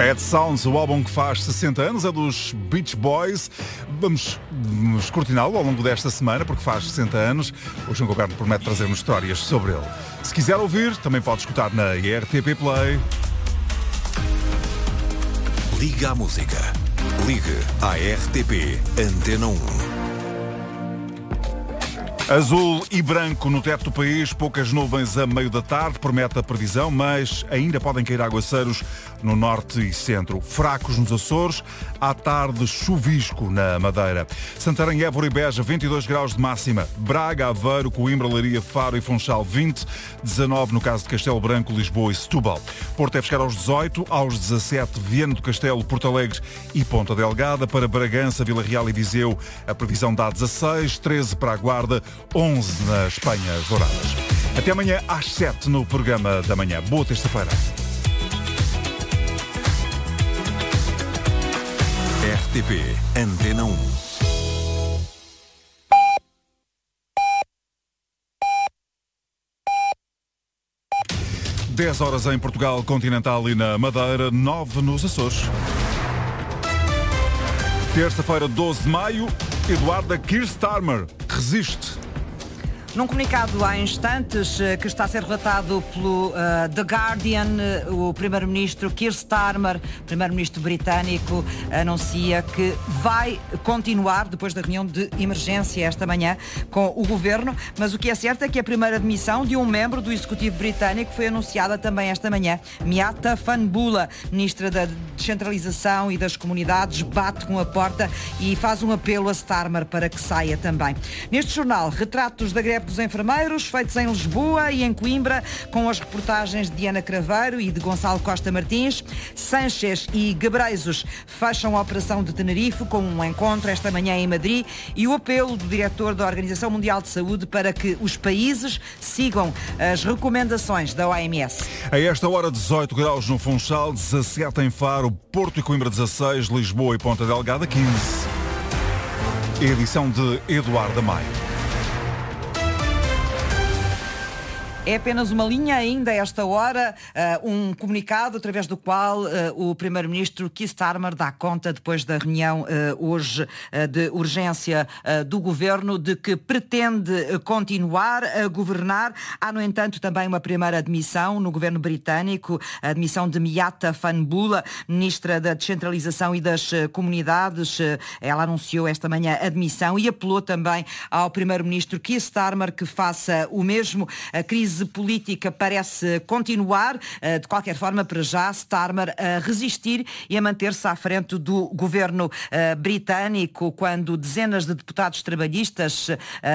Pet Sounds, o álbum que faz 60 anos, é dos Beach Boys. Vamos descortiná-lo ao longo desta semana, porque faz 60 anos. O João Gilberto promete trazer-nos histórias sobre ele. Se quiser ouvir, também pode escutar na RTP Play. Liga à música. Ligue à RTP Antena 1. Azul e branco no teto do país, poucas nuvens a meio da tarde, promete a previsão, mas ainda podem cair aguaceiros no norte e centro. Fracos nos Açores, à tarde chuvisco na Madeira. Santarém, Évora e Beja, 22 graus de máxima. Braga, Aveiro, Coimbra, Leiria, Faro e Funchal, 20. 19 no caso de Castelo Branco, Lisboa e Setúbal. Porto deve chegar aos 18, aos 17, Viana do Castelo, Porto Alegre e Ponta Delgada. Para Bragança, Vila Real e Viseu, a previsão dá 16, 13 para a Guarda, 11 nas Penhas Douradas. Até amanhã às 7 no programa da manhã. Boa terça-feira. RTP Antena 1. Dez horas em Portugal Continental e na Madeira, 9 nos Açores. Terça-feira, 12 de maio, Eduarda Keir Starmer resiste. Num comunicado há instantes que está a ser relatado pelo The Guardian, o primeiro-ministro Keir Starmer, primeiro-ministro britânico, anuncia que vai continuar depois da reunião de emergência esta manhã com o governo, mas o que é certo é que a primeira demissão de um membro do executivo britânico foi anunciada também esta manhã. Miata Fahnbulleh, ministra da Descentralização e das Comunidades, bate com a porta e faz um apelo a Starmer para que saia também. Neste jornal, retratos da greve dos enfermeiros, feitos em Lisboa e em Coimbra, com as reportagens de Diana Craveiro e de Gonçalo Costa Martins. Sánchez e Gebreyesus fecham a operação de Tenerife com um encontro esta manhã em Madrid e o apelo do diretor da Organização Mundial de Saúde para que os países sigam as recomendações da OMS. A esta hora, 18 graus no Funchal, 17 em Faro, Porto e Coimbra 16, Lisboa e Ponta Delgada 15. Edição de Eduardo Maio. É apenas uma linha ainda a esta hora, um comunicado através do qual o primeiro-ministro Keir Starmer dá conta, depois da reunião hoje de urgência do governo, de que pretende continuar a governar. Há, no entanto, também uma primeira admissão no governo britânico, a admissão de Miata Fahnbulleh, ministra da Descentralização e das Comunidades. Ela anunciou esta manhã a admissão e apelou também ao primeiro-ministro Keir Starmer que faça o mesmo. A crise política parece continuar. De qualquer forma, para já, Starmer a resistir e a manter-se à frente do governo britânico, quando dezenas de deputados trabalhistas,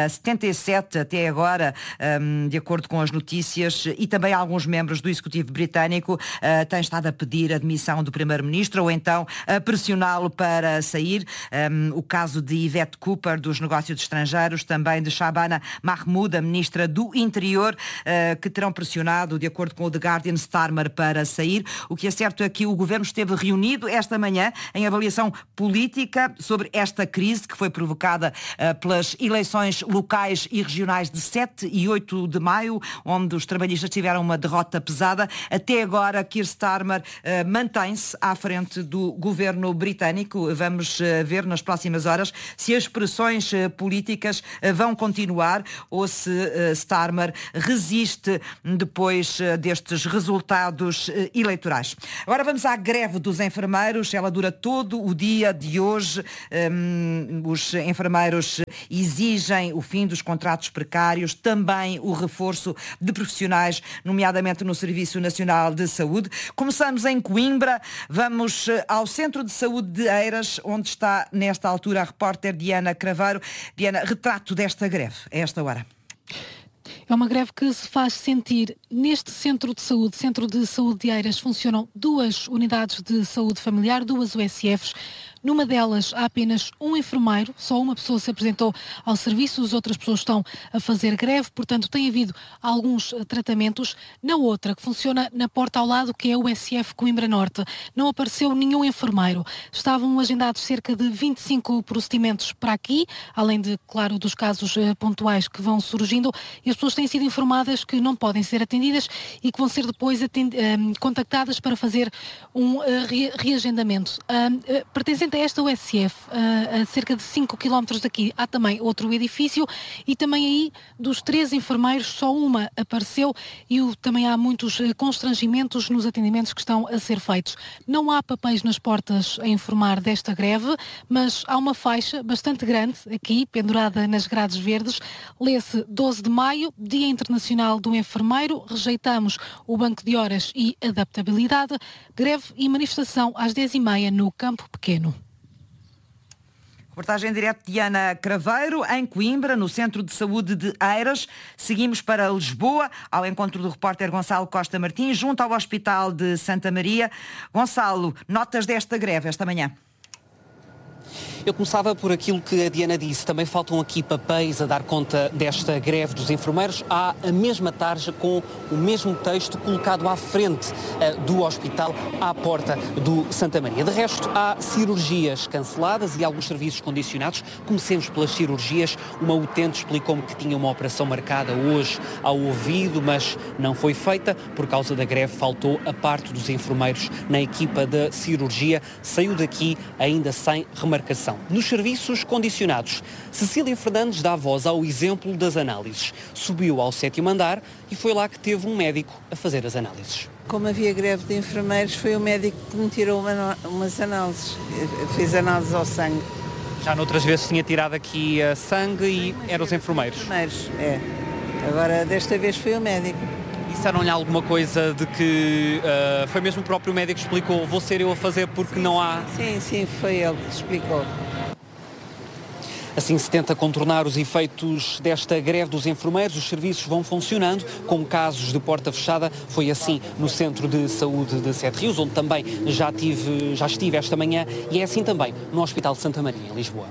77 até agora, de acordo com as notícias, e também alguns membros do executivo britânico, têm estado a pedir a demissão do primeiro-ministro ou então a pressioná-lo para sair. O caso de Yvette Cooper, dos negócios estrangeiros, também de Shabana Mahmoud, a ministra do Interior, que terão pressionado, de acordo com o The Guardian, Starmer para sair. O que é certo é que o governo esteve reunido esta manhã em avaliação política sobre esta crise que foi provocada pelas eleições locais e regionais de 7 e 8 de maio, onde os trabalhistas tiveram uma derrota pesada. Até agora, Keir Starmer mantém-se à frente do governo britânico. Vamos ver nas próximas horas se as pressões políticas vão continuar ou se Starmer resiste depois destes resultados eleitorais. Agora vamos à greve dos enfermeiros. Ela dura todo o dia de hoje. Os enfermeiros exigem o fim dos contratos precários, também o reforço de profissionais, nomeadamente no Serviço Nacional de Saúde. Começamos em Coimbra, vamos ao Centro de Saúde de Eiras, onde está nesta altura a repórter Diana Craveiro. Diana, retrato desta greve a esta hora. É uma greve que se faz sentir neste Centro de Saúde de Eiras. Funcionam duas unidades de saúde familiar, duas USFs. Numa delas há apenas um enfermeiro, só uma pessoa se apresentou ao serviço, as outras pessoas estão a fazer greve, portanto tem havido alguns tratamentos. Na outra, que funciona na porta ao lado, que é o SF Coimbra Norte, não apareceu nenhum enfermeiro. Estavam agendados cerca de 25 procedimentos para aqui, além de, claro, dos casos pontuais que vão surgindo, e as pessoas têm sido informadas que não podem ser atendidas e que vão ser depois contactadas para fazer um reagendamento. Pertencente a esta USF, a cerca de 5 km daqui, há também outro edifício e também aí dos 3 enfermeiros só uma apareceu e também há muitos constrangimentos nos atendimentos que estão a ser feitos. Não há papéis nas portas a informar desta greve, mas há uma faixa bastante grande aqui, pendurada nas grades verdes. Lê-se 12 de maio, Dia Internacional do Enfermeiro, rejeitamos o banco de horas e adaptabilidade, greve e manifestação às 10h30 no Campo Pequeno. Reportagem direta de Ana Craveiro, em Coimbra, no Centro de Saúde de Eiras. Seguimos para Lisboa, ao encontro do repórter Gonçalo Costa Martins, junto ao Hospital de Santa Maria. Gonçalo, notas desta greve esta manhã? Eu começava por aquilo que a Diana disse. Também faltam aqui papéis a dar conta desta greve dos enfermeiros. Há a mesma tarja com o mesmo texto colocado à frente do hospital, à porta do Santa Maria. De resto, há cirurgias canceladas e alguns serviços condicionados. Comecemos pelas cirurgias. Uma utente explicou-me que tinha uma operação marcada hoje ao ouvido, mas não foi feita. Por causa da greve, faltou a parte dos enfermeiros na equipa da cirurgia. Saiu daqui ainda sem remarcação. Nos serviços condicionados, Cecília Fernandes dá voz ao exemplo das análises. Subiu ao 7º andar e foi lá que teve um médico a fazer as análises. Como havia greve de enfermeiros, foi o médico que me tirou umas análises. Fiz análises ao sangue. Já noutras vezes tinha tirado aqui sangue e eram os enfermeiros. É. Agora, desta vez foi o médico. Disseram-lhe alguma coisa de que foi mesmo o próprio médico que explicou, vou ser eu a fazer porque não há... Sim, foi ele que explicou. Assim se tenta contornar os efeitos desta greve dos enfermeiros. Os serviços vão funcionando, com casos de porta fechada. Foi assim no Centro de Saúde de Sete Rios, onde também já estive esta manhã, e é assim também no Hospital de Santa Maria, em Lisboa.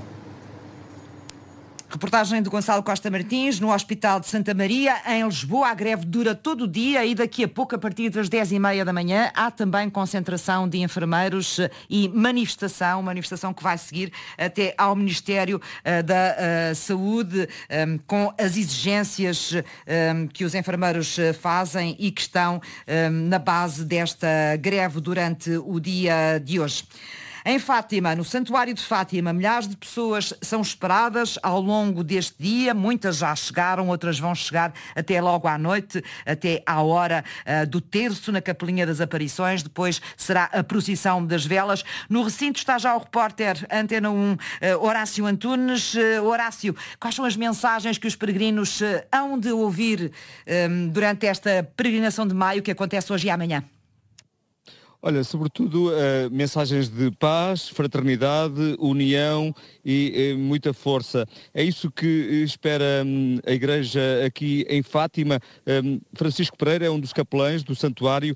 Reportagem de Gonçalo Costa Martins, no Hospital de Santa Maria, em Lisboa. A greve dura todo o dia e daqui a pouco, a partir das 10h30 da manhã, há também concentração de enfermeiros e manifestação que vai seguir até ao Ministério da Saúde, com as exigências que os enfermeiros fazem e que estão na base desta greve durante o dia de hoje. Em Fátima, no Santuário de Fátima, milhares de pessoas são esperadas ao longo deste dia. Muitas já chegaram, outras vão chegar até logo à noite, até à hora do terço, na Capelinha das Aparições. Depois será a procissão das velas. No recinto está já o repórter Antena 1, Horácio Antunes. Horácio, quais são as mensagens que os peregrinos hão de ouvir durante esta peregrinação de maio que acontece hoje e amanhã? Olha, sobretudo mensagens de paz, fraternidade, união e muita força. É isso que espera a Igreja aqui em Fátima. Francisco Pereira é um dos capelães do santuário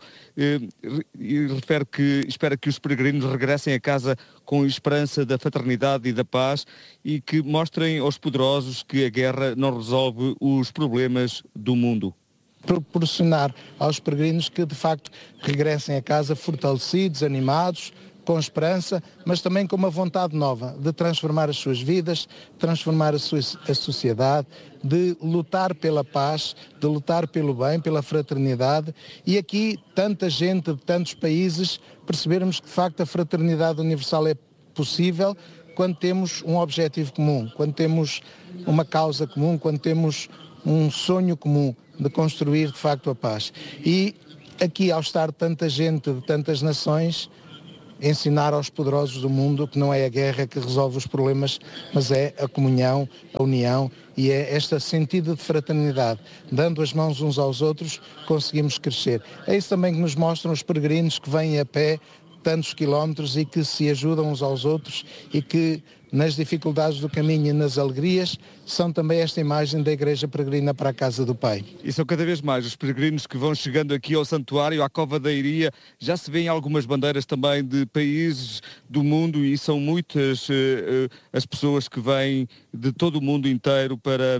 e refere que espera que os peregrinos regressem a casa com esperança da fraternidade e da paz e que mostrem aos poderosos que a guerra não resolve os problemas do mundo. Proporcionar aos peregrinos que de facto regressem a casa fortalecidos, animados, com esperança, mas também com uma vontade nova de transformar as suas vidas, transformar a sociedade, de lutar pela paz, de lutar pelo bem, pela fraternidade, e aqui tanta gente de tantos países percebermos que de facto a fraternidade universal é possível quando temos um objetivo comum, quando temos uma causa comum, quando temos um sonho comum de construir de facto a paz. E aqui, ao estar tanta gente de tantas nações, ensinar aos poderosos do mundo que não é a guerra que resolve os problemas, mas é a comunhão, a união, e é este sentido de fraternidade. Dando as mãos uns aos outros, conseguimos crescer. É isso também que nos mostram os peregrinos que vêm a pé tantos quilómetros e que se ajudam uns aos outros e que nas dificuldades do caminho e nas alegrias, são também esta imagem da Igreja Peregrina para a Casa do Pai. E são cada vez mais os peregrinos que vão chegando aqui ao santuário, à Cova da Iria. Já se vêem algumas bandeiras também de países do mundo e são muitas as pessoas que vêm de todo o mundo inteiro para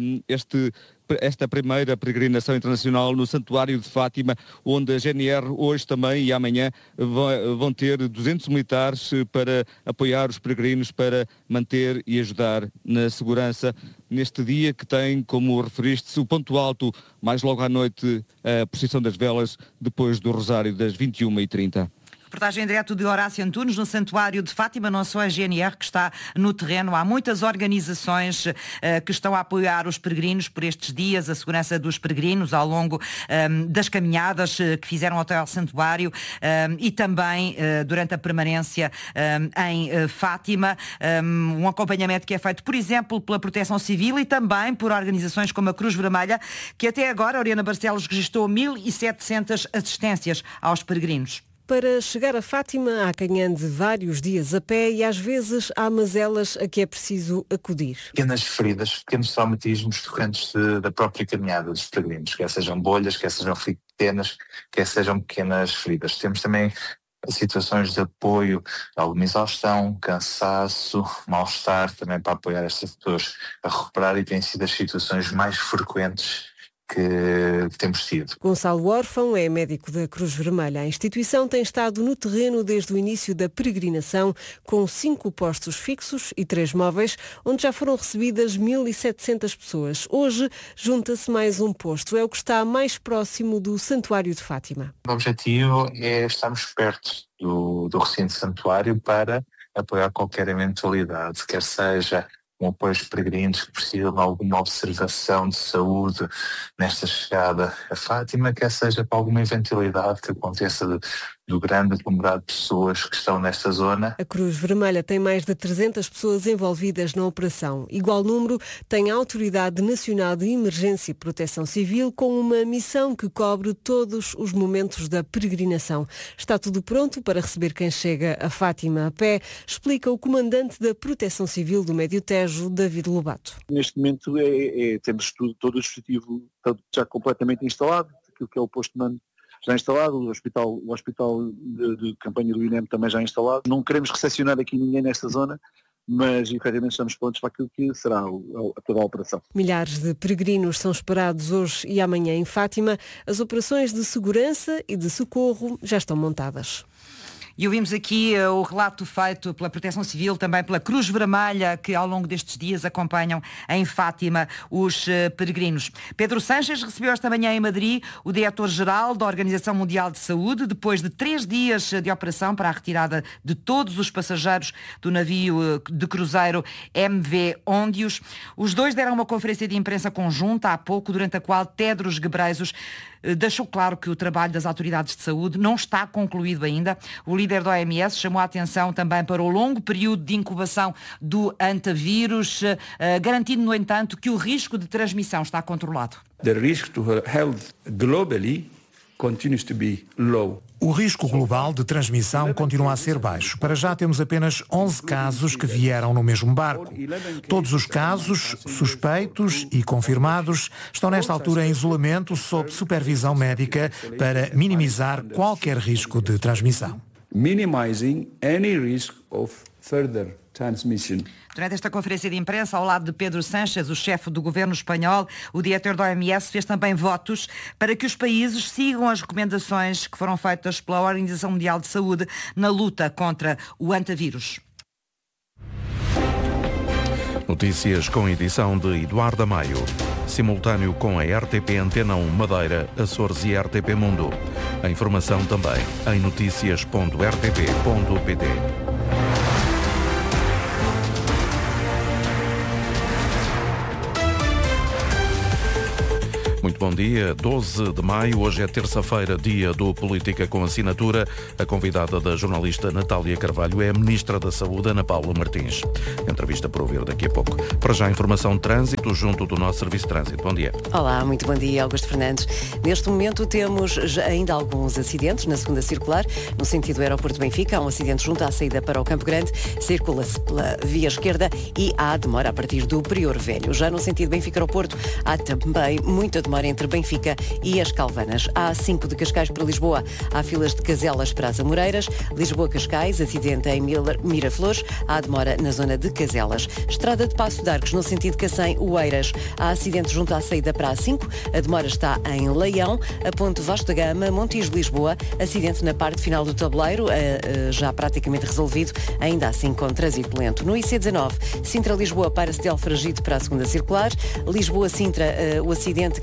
esta primeira peregrinação internacional no Santuário de Fátima, onde a GNR hoje também e amanhã vão ter 200 militares para apoiar os peregrinos, para manter e ajudar na segurança neste dia que tem, como referiste, o ponto alto, mais logo à noite, a procissão das velas, depois do Rosário das 21h30. Reportagem em direto de Horácio Antunes no Santuário de Fátima, não só a GNR que está no terreno, há muitas organizações que estão a apoiar os peregrinos por estes dias, a segurança dos peregrinos ao longo das caminhadas que fizeram até ao Santuário e também durante a permanência em Fátima, um acompanhamento que é feito, por exemplo, pela Proteção Civil e também por organizações como a Cruz Vermelha, que até agora, Oriana Barcelos, registrou 1.700 assistências aos peregrinos. Para chegar a Fátima há quem ande vários dias a pé e às vezes há mazelas a que é preciso acudir. Pequenas feridas, pequenos traumatismos decorrentes da própria caminhada dos peregrinos, quer sejam bolhas, quer sejam pequenas, quer sejam pequenas feridas. Temos também situações de apoio, alguma exaustão, cansaço, mal-estar, também para apoiar estas pessoas a recuperar, e têm sido as situações mais frequentes que temos tido. Gonçalo Órfão é médico da Cruz Vermelha. A instituição tem estado no terreno desde o início da peregrinação, com 5 postos fixos e 3 móveis, onde já foram recebidas 1.700 pessoas. Hoje junta-se mais um posto. É o que está mais próximo do Santuário de Fátima. O objetivo é estarmos perto do recinto santuário para apoiar qualquer eventualidade, quer seja um apoio aos peregrinos que precisam de alguma observação de saúde nesta chegada a Fátima, quer seja para alguma eventualidade que aconteça do grande aglomerado de pessoas que estão nesta zona. A Cruz Vermelha tem mais de 300 pessoas envolvidas na operação. Igual número tem a Autoridade Nacional de Emergência e Proteção Civil, com uma missão que cobre todos os momentos da peregrinação. Está tudo pronto para receber quem chega a Fátima a pé, explica o comandante da Proteção Civil do Médio Tejo, David Lobato. Neste momento temos todo o dispositivo já completamente instalado, aquilo que é o posto de mando já instalado, o hospital de campanha do INEM também já instalado. Não queremos recepcionar aqui ninguém nesta zona, mas efetivamente estamos prontos para aquilo que será toda a operação. Milhares de peregrinos são esperados hoje e amanhã em Fátima. As operações de segurança e de socorro já estão montadas. E ouvimos aqui o relato feito pela Proteção Civil, também pela Cruz Vermelha, que ao longo destes dias acompanham em Fátima os peregrinos. Pedro Sánchez recebeu esta manhã em Madrid o diretor-geral da Organização Mundial de Saúde, depois de 3 dias de operação para a retirada de todos os passageiros do navio de cruzeiro MV Ondius. Os dois deram uma conferência de imprensa conjunta há pouco, durante a qual Tedros Ghebreyesus deixou claro que o trabalho das autoridades de saúde não está concluído ainda. O líder da OMS chamou a atenção também para o longo período de incubação do antavírus, garantindo, no entanto, que o risco de transmissão está controlado. The risk to health globally continues to be low. O risco global de transmissão continua a ser baixo. Para já temos apenas 11 casos que vieram no mesmo barco. Todos os casos, suspeitos e confirmados, estão nesta altura em isolamento sob supervisão médica para minimizar qualquer risco de transmissão. Minimizing any risk of further transmission. Durante esta conferência de imprensa, ao lado de Pedro Sánchez, o chefe do governo espanhol, o diretor da OMS fez também votos para que os países sigam as recomendações que foram feitas pela Organização Mundial de Saúde na luta contra o antavírus. Notícias com edição de Eduardo Maio. Simultâneo com a RTP Antena 1 Madeira, Açores e RTP Mundo. A informação também em noticias.rtp.pt. Muito bom dia, 12 de maio, hoje é terça-feira, dia do Política com Assinatura. A convidada da jornalista Natália Carvalho é a Ministra da Saúde, Ana Paula Martins. Entrevista para ouvir daqui a pouco. Para já, informação de trânsito junto do nosso Serviço de Trânsito. Bom dia. Olá, muito bom dia, Augusto Fernandes. Neste momento temos ainda alguns acidentes na segunda circular, no sentido do aeroporto de Benfica. Há um acidente junto à saída para o Campo Grande, circula-se pela via esquerda e há demora a partir do Prior Velho. Já no sentido Benfica-Aeroporto, há também muita demora entre Benfica e as Calvanas. Há A5 de Cascais para Lisboa, há filas de Caselas para as Amoreiras, Lisboa-Cascais, acidente em Miraflores, há demora na zona de Caselas. Estrada de Passo de Arcos, no sentido Cacém-Oeiras, há acidente junto à saída para a A5, a demora está em Leião, a ponte Vasco da Gama, Montijo-Lisboa, acidente na parte final do tabuleiro, já praticamente resolvido, ainda assim com trânsito lento. No IC19, Sintra-Lisboa para-se de Alfragide para a segunda circular, Lisboa-Sintra, o acidente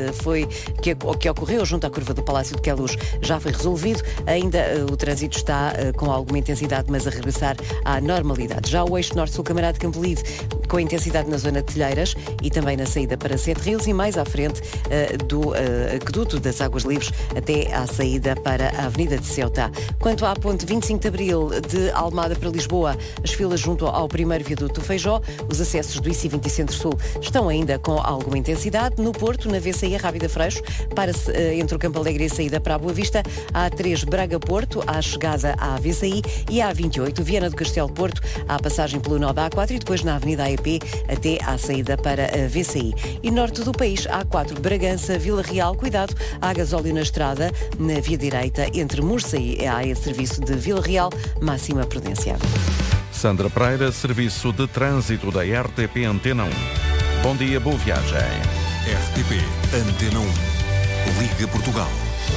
que ocorreu junto à curva do Palácio de Queluz já foi resolvido. Ainda o trânsito está com alguma intensidade, mas a regressar à normalidade. Já o eixo norte-sul Camarada de Campolide, com intensidade na zona de Telheiras e também na saída para Sete Rios e mais à frente do aqueduto das Águas Livres até à saída para a Avenida de Ceuta. Quanto à ponte 25 de Abril de Almada para Lisboa, as filas junto ao primeiro viaduto do Feijó, os acessos do IC20 Centro-Sul estão ainda com alguma intensidade. No Porto, na VCI Rábida Freixo, para-se entre o Campo Alegre e a saída para a Boa Vista, a A3 Braga-Porto, à chegada à VCI e a A28 Viana do Castelo-Porto, à passagem pelo nó da A4 e depois na Avenida AEP até à saída para a VCI. E norte do país, A4 Bragança-Vila Real, cuidado, há gasóleo na estrada, na via direita, entre Mursa e a área de serviço de Vila Real, máxima prudência. Sandra Pereira, Serviço de Trânsito da RTP Antena 1. Bom dia, boa viagem. RTP Antena 1. Liga Portugal.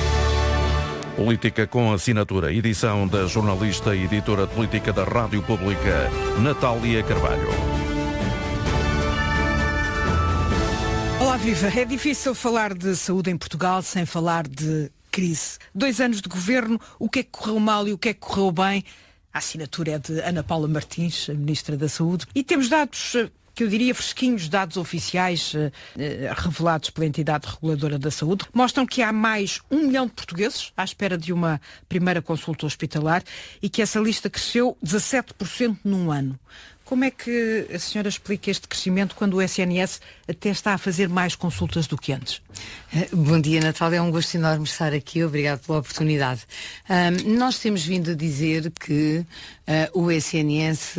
Política com Assinatura, edição da jornalista e editora de política da Rádio Pública, Natália Carvalho. Olá, viva. É difícil falar de saúde em Portugal sem falar de crise. 2 anos de governo, o que é que correu mal e o que é que correu bem? A assinatura é de Ana Paula Martins, a Ministra da Saúde. E temos dados, que eu diria fresquinhos, dados oficiais revelados pela entidade reguladora da saúde, mostram que há mais 1 milhão de portugueses à espera de uma primeira consulta hospitalar e que essa lista cresceu 17% num ano. Como é que a senhora explica este crescimento quando o SNS até está a fazer mais consultas do que antes? Bom dia, Natália. É um gosto enorme estar aqui. Obrigado pela oportunidade. Nós temos vindo a dizer que o SNS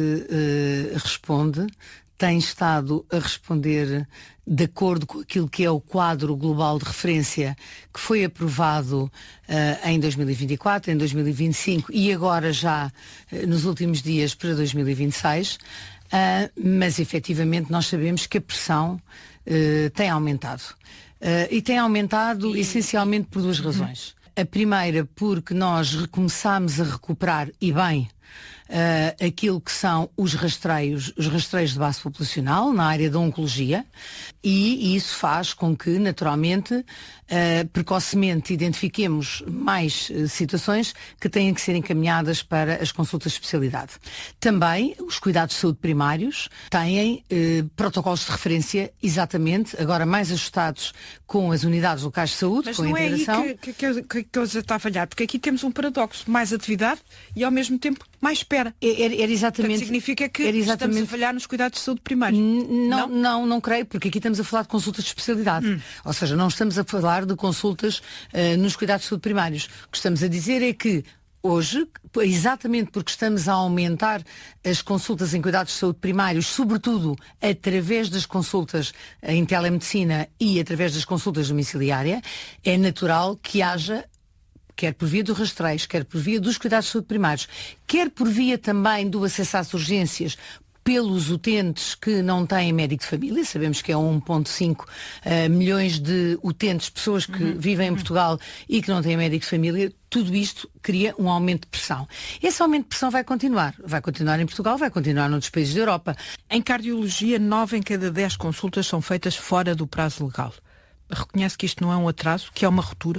tem estado a responder de acordo com aquilo que é o quadro global de referência que foi aprovado em 2024, em 2025 e agora já nos últimos dias para 2026, mas efetivamente nós sabemos que a pressão tem aumentado. E tem aumentado essencialmente por 2 razões. A primeira, porque nós recomeçámos a recuperar, e bem, aquilo que são os rastreios de base populacional na área da oncologia, e isso faz com que, naturalmente, precocemente identifiquemos mais situações que têm que ser encaminhadas para as consultas de especialidade. Também os cuidados de saúde primários têm protocolos de referência exatamente, agora mais ajustados com as unidades locais de saúde, mas com a integração. Mas não é aí que a coisa está a falhar, porque aqui temos um paradoxo, mais atividade e ao mesmo tempo mais espera. Era exatamente. Portanto, significa que estamos a falhar nos cuidados de saúde primários. Não creio, porque aqui estamos a falar de consultas de especialidade. Ou seja, não estamos a falar de consultas nos cuidados de saúde primários. O que estamos a dizer é que hoje, exatamente porque estamos a aumentar as consultas em cuidados de saúde primários, sobretudo através das consultas em telemedicina e através das consultas domiciliárias, é natural que haja, quer por via dos rastreios, quer por via dos cuidados de saúde primários, quer por via também do acesso às urgências, pelos utentes que não têm médico de família, sabemos que é 1,5 milhões de utentes, pessoas que vivem em Portugal e que não têm médico de família, tudo isto cria um aumento de pressão. Esse aumento de pressão vai continuar em Portugal, vai continuar noutros países da Europa. Em cardiologia, 9 em cada 10 consultas são feitas fora do prazo legal. Reconhece que isto não é um atraso, que é uma ruptura?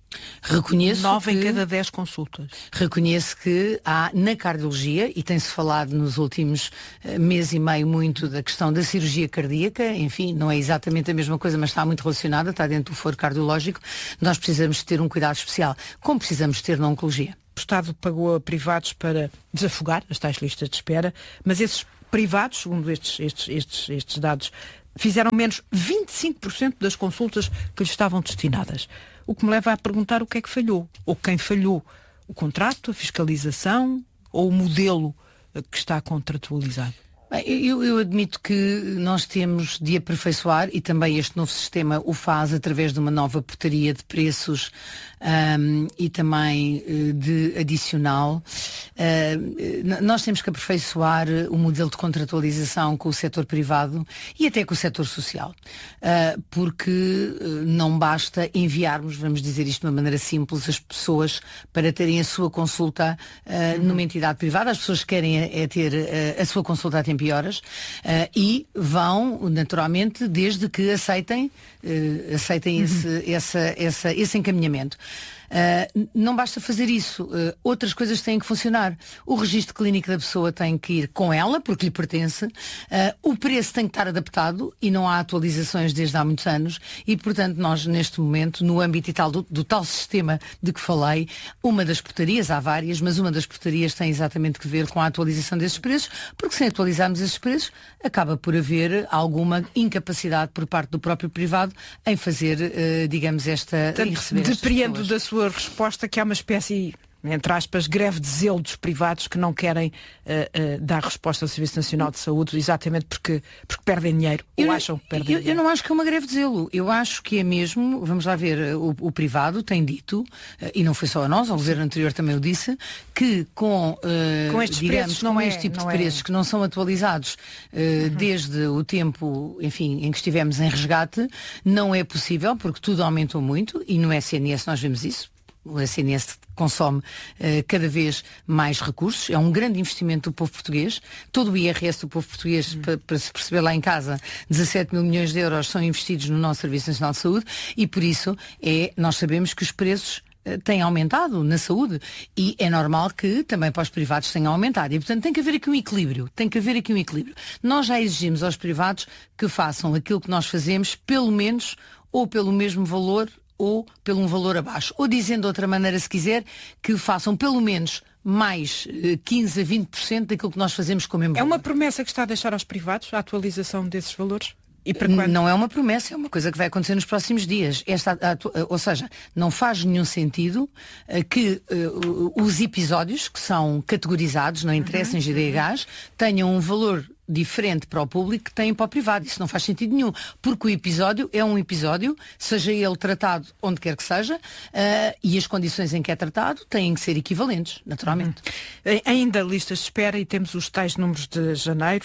Reconheço 9 que, em cada 10 consultas. Reconheço que há na cardiologia, e tem-se falado nos últimos mês e meio muito da questão da cirurgia cardíaca, enfim, não é exatamente a mesma coisa, mas está muito relacionada, está dentro do foro cardiológico, nós precisamos ter um cuidado especial, como precisamos ter na oncologia. O Estado pagou a privados para desafogar as tais listas de espera, mas esses privados, segundo estes dados, fizeram menos 25% das consultas que lhes estavam destinadas. O que me leva a perguntar o que é que falhou, ou quem falhou. O contrato, a fiscalização ou o modelo que está contratualizado? Bem, eu admito que nós temos de aperfeiçoar, e também este novo sistema o faz através de uma nova portaria de preços e também de adicional. Nós temos que aperfeiçoar o modelo de contratualização com o setor privado e até com o setor social, porque não basta enviarmos, vamos dizer isto de uma maneira simples, as pessoas para terem a sua consulta numa entidade privada. As pessoas querem ter a sua consulta a tempo e horas, e vão naturalmente desde que aceitem esse encaminhamento. Não basta fazer isso, outras coisas têm que funcionar. O registro clínico da pessoa tem que ir com ela, porque lhe pertence, o preço tem que estar adaptado e não há atualizações desde há muitos anos, e portanto nós neste momento, no âmbito e tal do tal sistema de que falei, uma das portarias, há várias, mas uma das portarias tem exatamente que ver com a atualização desses preços, porque sem atualizarmos esses preços acaba por haver alguma incapacidade por parte do próprio privado em fazer, digamos, em receber. Depreendo da sua resposta que há uma espécie, entre aspas, greve de zelo dos privados que não querem dar resposta ao Serviço Nacional de Saúde, exatamente porque perdem dinheiro, ou acham que perdem dinheiro. Eu não acho que é uma greve de zelo. Eu acho que é mesmo, vamos lá ver, o privado tem dito, e não foi só a nós, o governo anterior também o disse, que com estes digamos, preços com este tipo de preços que não são atualizados desde o tempo, enfim, em que estivemos em resgate, não é possível, porque tudo aumentou muito, e no SNS nós vemos isso. O SNS consome cada vez mais recursos, é um grande investimento do povo português. Todo o IRS do povo português, para se perceber lá em casa, 17 mil milhões de euros são investidos no nosso Serviço Nacional de Saúde, e por isso nós sabemos que os preços têm aumentado na saúde, e é normal que também para os privados tenham aumentado, e portanto tem que haver aqui um equilíbrio, Nós já exigimos aos privados que façam aquilo que nós fazemos, pelo menos, ou pelo mesmo valor, ou pelo um valor abaixo. Ou dizendo de outra maneira, se quiser, que façam pelo menos mais 15 a 20% daquilo que nós fazemos com o mesmo valor. É uma promessa que está a deixar aos privados a atualização desses valores? E para quando? Não é uma promessa, é uma coisa que vai acontecer nos próximos dias. Ou seja, não faz nenhum sentido que os episódios que são categorizados, não interessa em GDHs, tenham um valor diferente para o público que tem para o privado. Isso não faz sentido nenhum, porque o episódio é um episódio, seja ele tratado onde quer que seja, e as condições em que é tratado têm que ser equivalentes, naturalmente. Ainda listas de espera, e temos os tais números de janeiro,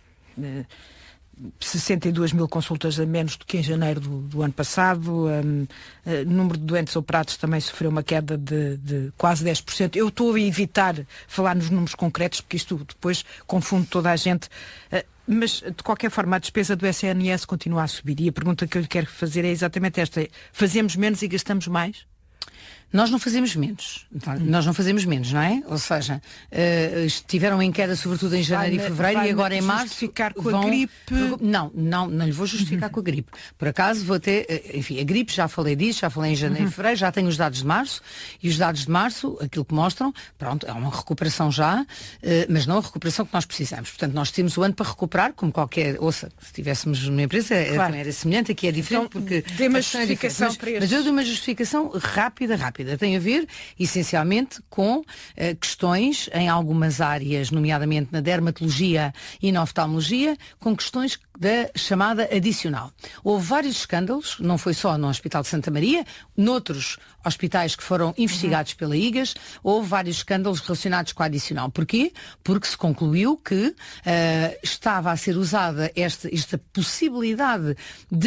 62 mil consultas a menos do que em janeiro do ano passado. O número de doentes operados também sofreu uma queda de quase 10%. Eu estou a evitar falar nos números concretos, porque isto depois confunde toda a gente. Mas, de qualquer forma, a despesa do SNS continua a subir. E a pergunta que eu lhe quero fazer é exatamente esta. Fazemos menos e gastamos mais? Nós não fazemos menos, não é? Ou seja, estiveram em queda sobretudo em janeiro e fevereiro, e agora em março justificar com a gripe? Não lhe vou justificar com a gripe. Por acaso vou ter, enfim, a gripe, já falei disso, já falei em janeiro e fevereiro, já tenho os dados de março, e os dados de março, aquilo que mostram, pronto, é uma recuperação já, mas não a recuperação que nós precisamos. Portanto, nós temos o ano para recuperar, como qualquer, ouça, se estivéssemos numa empresa, também era semelhante, aqui é diferente, então, porque dê uma justificação para mas eu dou uma justificação rápida. Tem a ver, essencialmente, com questões em algumas áreas, nomeadamente na dermatologia e na oftalmologia, com questões da chamada adicional. Houve vários escândalos, não foi só no Hospital de Santa Maria, noutros hospitais que foram investigados pela IGAS, houve vários escândalos relacionados com a adicional. Porquê? Porque se concluiu que estava a ser usada esta possibilidade de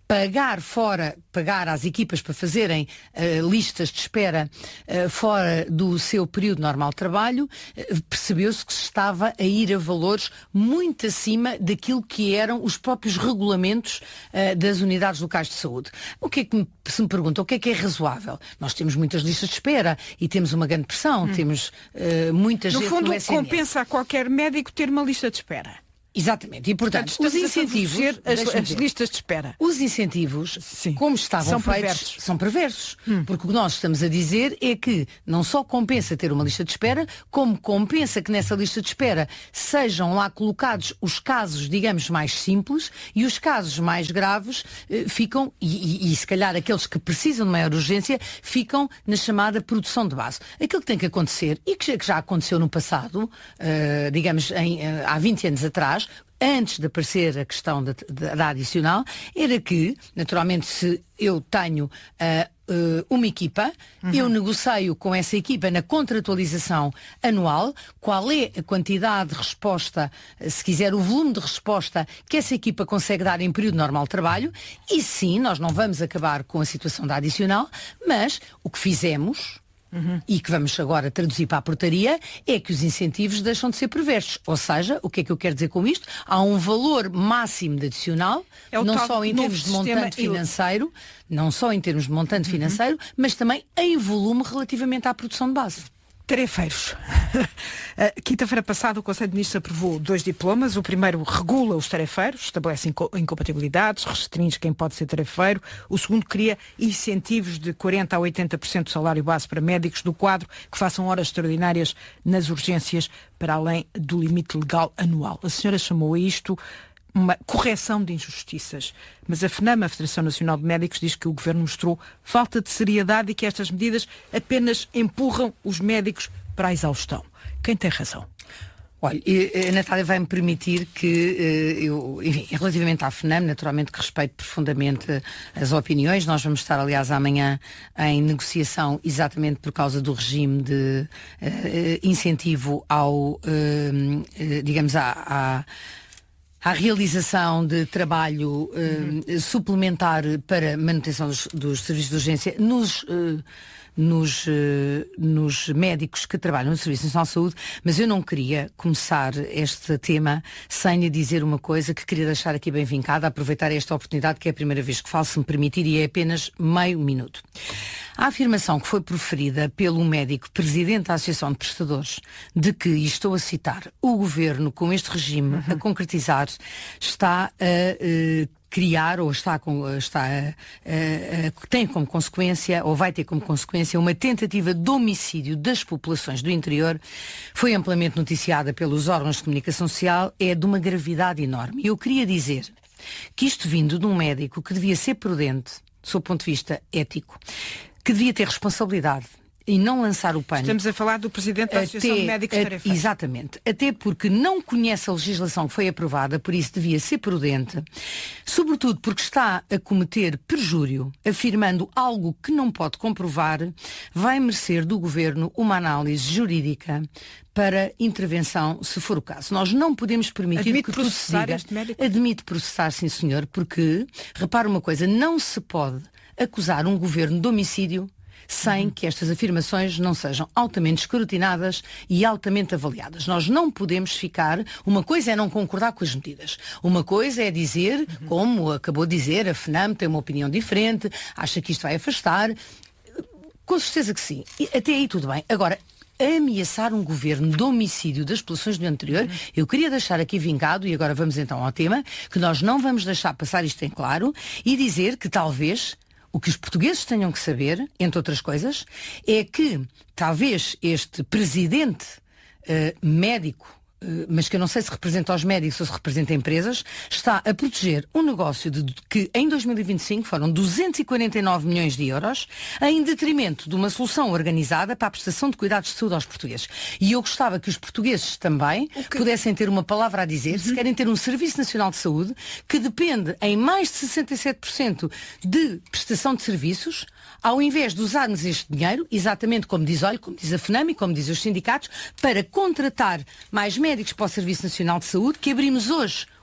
pagar às equipas para fazerem listas de espera fora do seu período normal de trabalho, percebeu-se que se estava a ir a valores muito acima daquilo que eram os próprios regulamentos das unidades locais de saúde. O que é que se me pergunta, o que é razoável? Nós temos muitas listas de espera e temos uma grande pressão, temos muita gente no fundo, SNS. compensa a qualquer médico ter uma lista de espera. Exatamente, e portanto os incentivos, as listas de espera. Os incentivos, como estavam feitos, são perversos. Porque o que nós estamos a dizer é que não só compensa ter uma lista de espera, como compensa que nessa lista de espera sejam lá colocados os casos, digamos, mais simples, e os casos mais graves ficam, e se calhar aqueles que precisam de maior urgência, ficam na chamada produção de base. Aquilo que tem que acontecer, e que já aconteceu no passado, digamos, há 20 anos atrás, antes de aparecer a questão da adicional, era que, naturalmente, se eu tenho uma equipa, eu negocio com essa equipa na contratualização anual qual é a quantidade de resposta, se quiser o volume de resposta que essa equipa consegue dar em período normal de trabalho, e sim, nós não vamos acabar com a situação da adicional, mas o que fizemos e que vamos agora traduzir para a portaria, é que os incentivos deixam de ser perversos. Ou seja, o que é que eu quero dizer com isto? Há um valor máximo de adicional, não só em termos de montante financeiro, mas também em volume relativamente à produção de base. Tarefeiros. Quinta-feira passada o Conselho de Ministros aprovou 2 diplomas. O primeiro regula os tarefeiros, estabelece incompatibilidades, restringe quem pode ser tarefeiro. O segundo cria incentivos de 40% a 80% do salário base para médicos do quadro que façam horas extraordinárias nas urgências para além do limite legal anual. A senhora chamou a isto uma correção de injustiças. Mas a FNAM, a Federação Nacional de Médicos, diz que o Governo mostrou falta de seriedade e que estas medidas apenas empurram os médicos para a exaustão. Quem tem razão? Olha, a Natália vai-me permitir que enfim, relativamente à FNAM, naturalmente que respeito profundamente as opiniões. Nós vamos estar, aliás, amanhã em negociação exatamente por causa do regime de incentivo ao, digamos, à realização de trabalho suplementar para manutenção dos serviços de urgência nos médicos que trabalham no Serviço Nacional de Saúde, mas eu não queria começar este tema sem lhe dizer uma coisa que queria deixar aqui bem vincada, aproveitar esta oportunidade, que é a primeira vez que falo, se me permitir, e é apenas meio minuto. A afirmação que foi proferida pelo médico presidente da Associação de Prestadores de que, e estou a citar, o Governo com este regime a concretizar está a criar ou tem como consequência ou vai ter como consequência uma tentativa de homicídio das populações do interior, foi amplamente noticiada pelos órgãos de comunicação social, é de uma gravidade enorme. E eu queria dizer que isto vindo de um médico que devia ser prudente, do seu ponto de vista ético, que devia ter responsabilidade e não lançar o pânico. Estamos a falar do Presidente da Associação de Médicos Tarefeiros. Exatamente. Até porque não conhece a legislação que foi aprovada, por isso devia ser prudente, sobretudo porque está a cometer perjúrio, afirmando algo que não pode comprovar, vai merecer do Governo uma análise jurídica para intervenção, se for o caso. Nós não podemos permitir admite que processar este médico? Admite processar, sim senhor, porque, repara uma coisa, não se pode acusar um governo de homicídio sem que estas afirmações não sejam altamente escrutinadas e altamente avaliadas. Nós não podemos ficar... Uma coisa é não concordar com as medidas. Uma coisa é dizer, como acabou de dizer, a FNAM tem uma opinião diferente, acha que isto vai afastar. Com certeza que sim. E até aí tudo bem. Agora, ameaçar um governo de homicídio das populações do anterior, eu queria deixar aqui vincado, e agora vamos então ao tema, que nós não vamos deixar passar isto em claro, e dizer que talvez... O que os portugueses tenham que saber, entre outras coisas, é que talvez este presidente médico, mas que eu não sei se representa os médicos ou se representa empresas, está a proteger um negócio que em 2025 foram 249 milhões de euros, em detrimento de uma solução organizada para a prestação de cuidados de saúde aos portugueses. E eu gostava que os portugueses também pudessem ter uma palavra a dizer, se querem ter um Serviço Nacional de Saúde, que depende em mais de 67% de prestação de serviços, ao invés de usarmos este dinheiro, exatamente como diz a FNAM e como dizem os sindicatos, para contratar mais médicos para o Serviço Nacional de Saúde, que abrimos hoje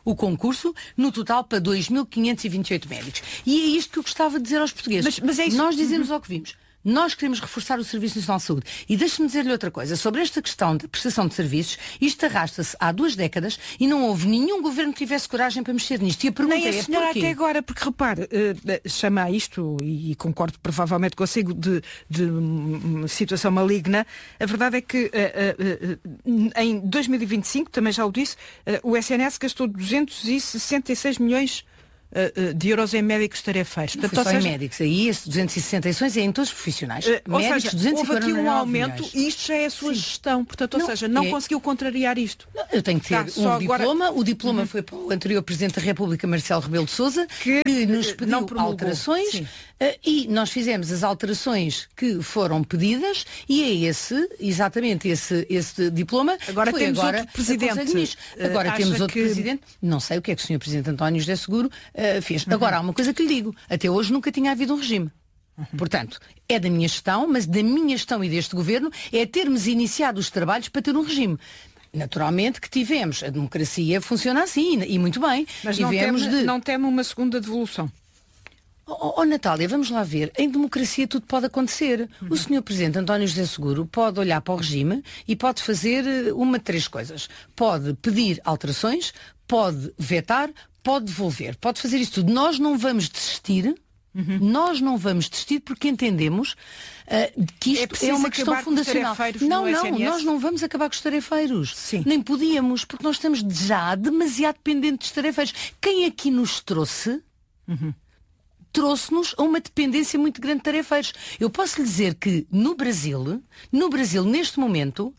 o concurso, no total para 2.528 médicos. E é isto que eu gostava de dizer aos portugueses. Mas é isso. Nós dizemos ao que vimos. Nós queremos reforçar o Serviço Nacional de Saúde. E deixe-me dizer-lhe outra coisa. Sobre esta questão de prestação de serviços, isto arrasta-se há 2 décadas e não houve nenhum governo que tivesse coragem para mexer nisto. E a pergunta Nem a senhora porquê? até agora, porque repare, chama isto, e concordo provavelmente consigo, de situação maligna. A verdade é que em 2025, também já o disse, o SNS gastou 266 milhões de euros em médicos tarefeiros. Não foi só em médicos, aí esses 266 é em todos os profissionais. Ou Médicos, seja, 249 houve aqui um aumento milhões. e isto já é a sua gestão. Portanto, ou seja, não conseguiu contrariar isto. Não, eu tenho que ter um diploma. O diploma foi para o anterior Presidente da República, Marcelo Rebelo de Sousa, que nos pediu alterações e nós fizemos as alterações que foram pedidas e é exatamente esse diploma. Agora temos outro Presidente. Agora temos outro Presidente. Não sei o que é que o Sr. Presidente António José Seguro fez. Agora, há uma coisa que lhe digo. Até hoje nunca tinha havido um regime. Portanto, é da minha gestão, mas da minha gestão e deste Governo é termos iniciado os trabalhos para ter um regime. Naturalmente que tivemos. A democracia funciona assim e muito bem. Mas não teme uma segunda devolução? Natália, vamos lá ver. Em democracia tudo pode acontecer. O Sr. Presidente António José Seguro pode olhar para o regime e pode fazer uma de 3 coisas. Pode pedir alterações, pode vetar, pode devolver. Pode fazer isso tudo. Nós não vamos desistir. Nós não vamos desistir porque entendemos que isto é uma questão fundacional. Nós não vamos acabar com os tarefeiros. Sim. Nem podíamos, porque nós estamos já demasiado dependentes dos tarefeiros. Quem aqui nos trouxe... trouxe-nos a uma dependência muito grande de tarefeiros. Eu posso lhe dizer que no Brasil, neste momento,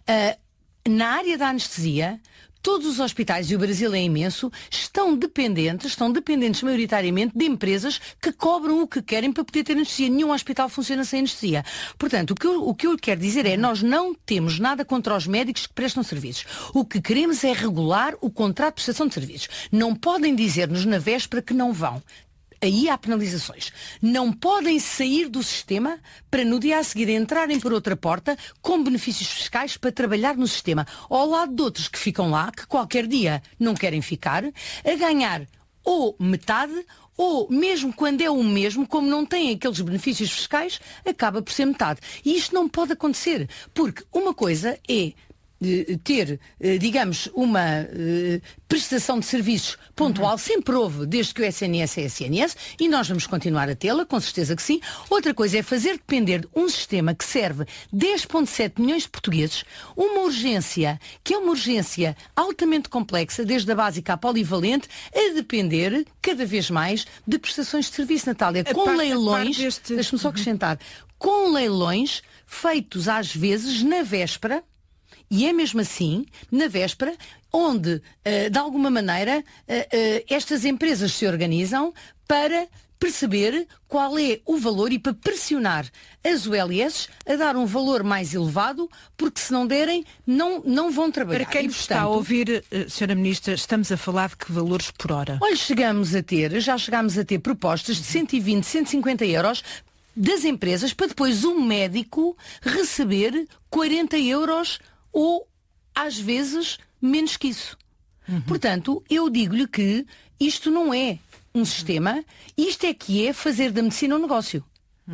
na área da anestesia, todos os hospitais, e o Brasil é imenso, estão dependentes maioritariamente de empresas que cobram o que querem para poder ter anestesia. Nenhum hospital funciona sem anestesia. Portanto, o que eu quero dizer é, nós não temos nada contra os médicos que prestam serviços. O que queremos é regular o contrato de prestação de serviços. Não podem dizer-nos na véspera que não vão. Aí há penalizações. Não podem sair do sistema para no dia a seguir entrarem por outra porta com benefícios fiscais para trabalhar no sistema. Ao lado de outros que ficam lá, que qualquer dia não querem ficar, a ganhar ou metade, ou mesmo quando é o mesmo, como não têm aqueles benefícios fiscais, acaba por ser metade. E isto não pode acontecer, porque uma coisa é ter, digamos, uma prestação de serviços pontual, sempre houve, desde que o SNS é SNS, e nós vamos continuar a tê-la, com certeza que sim. Outra coisa é fazer depender de um sistema que serve 10,7 milhões de portugueses, uma urgência, que é uma urgência altamente complexa, desde a básica à polivalente, a depender cada vez mais de prestações de serviço, Natália, com leilões, deixa-me só acrescentar, com leilões feitos às vezes na véspera. E é mesmo assim, na véspera, onde, de alguma maneira, estas empresas se organizam para perceber qual é o valor e para pressionar as ULS a dar um valor mais elevado, porque se não derem, não vão trabalhar. Para quem está a ouvir, Sra. Ministra, estamos a falar de que valores por hora? Olha, já chegámos a ter propostas de 120, 150 euros das empresas para depois um médico receber 40 euros ou, às vezes, menos que isso. Portanto, eu digo-lhe que isto não é um sistema, isto é que é fazer da medicina um negócio.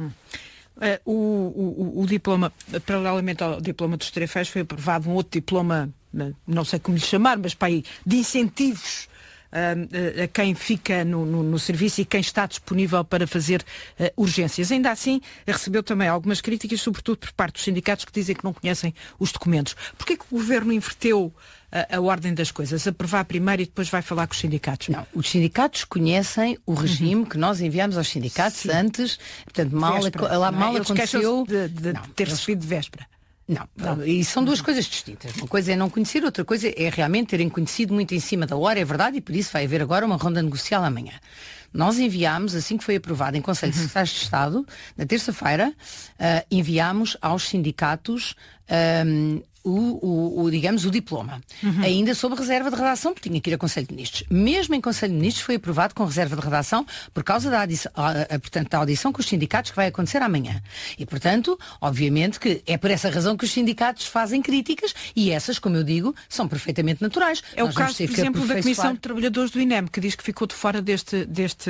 O diploma, paralelamente ao diploma dos tarefeiros, foi aprovado um outro diploma, não sei como lhe chamar, mas para aí, de incentivos a quem fica no serviço e quem está disponível para fazer urgências. Ainda assim, recebeu também algumas críticas, sobretudo por parte dos sindicatos que dizem que não conhecem os documentos. Porquê que o Governo inverteu a ordem das coisas? Aprovar primeiro e depois vai falar com os sindicatos? Não, os sindicatos conhecem o regime que nós enviamos aos sindicatos antes, portanto, mal aconteceu de ter recebido de véspera. Não, e são duas coisas distintas. Uma coisa é não conhecer, outra coisa é realmente terem conhecido muito em cima da hora, é verdade, e por isso vai haver agora uma ronda negocial amanhã. Nós enviámos, assim que foi aprovado em Conselho de Secretários de Estado, na terça-feira, enviámos aos sindicatos digamos, o diploma. Ainda sob reserva de redação, porque tinha que ir a Conselho de Ministros. Mesmo em Conselho de Ministros foi aprovado com reserva de redação por causa da audição com os sindicatos que vai acontecer amanhã. E, portanto, obviamente que é por essa razão que os sindicatos fazem críticas e essas, como eu digo, são perfeitamente naturais. É o caso, por exemplo, da Comissão de Trabalhadores do INEM, que diz que ficou de fora deste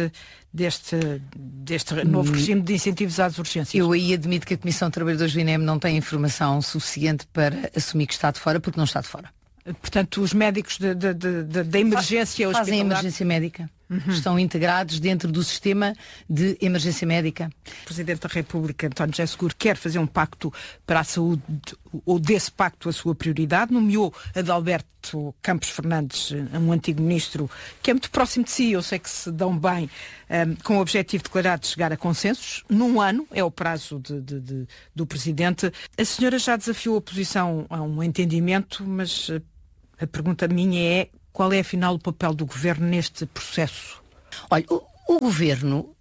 novo regime de incentivos às urgências. Eu aí admito que a Comissão de Trabalhadores do INEM não tem informação suficiente para assumir que está de fora, porque não está de fora. Portanto, os médicos da emergência fazem emergência médica. Estão integrados dentro do sistema de emergência médica. O Presidente da República, António José Seguro, quer fazer um pacto para a saúde, ou desse pacto a sua prioridade. Nomeou Adalberto Campos Fernandes, um antigo ministro, que é muito próximo de si, eu sei que se dão bem, com o objetivo declarado de chegar a consensos. Num ano, é o prazo do Presidente. A senhora já desafiou a oposição a um entendimento, mas a pergunta minha é: qual é, afinal, o papel do Governo neste processo? Olha, o Governo,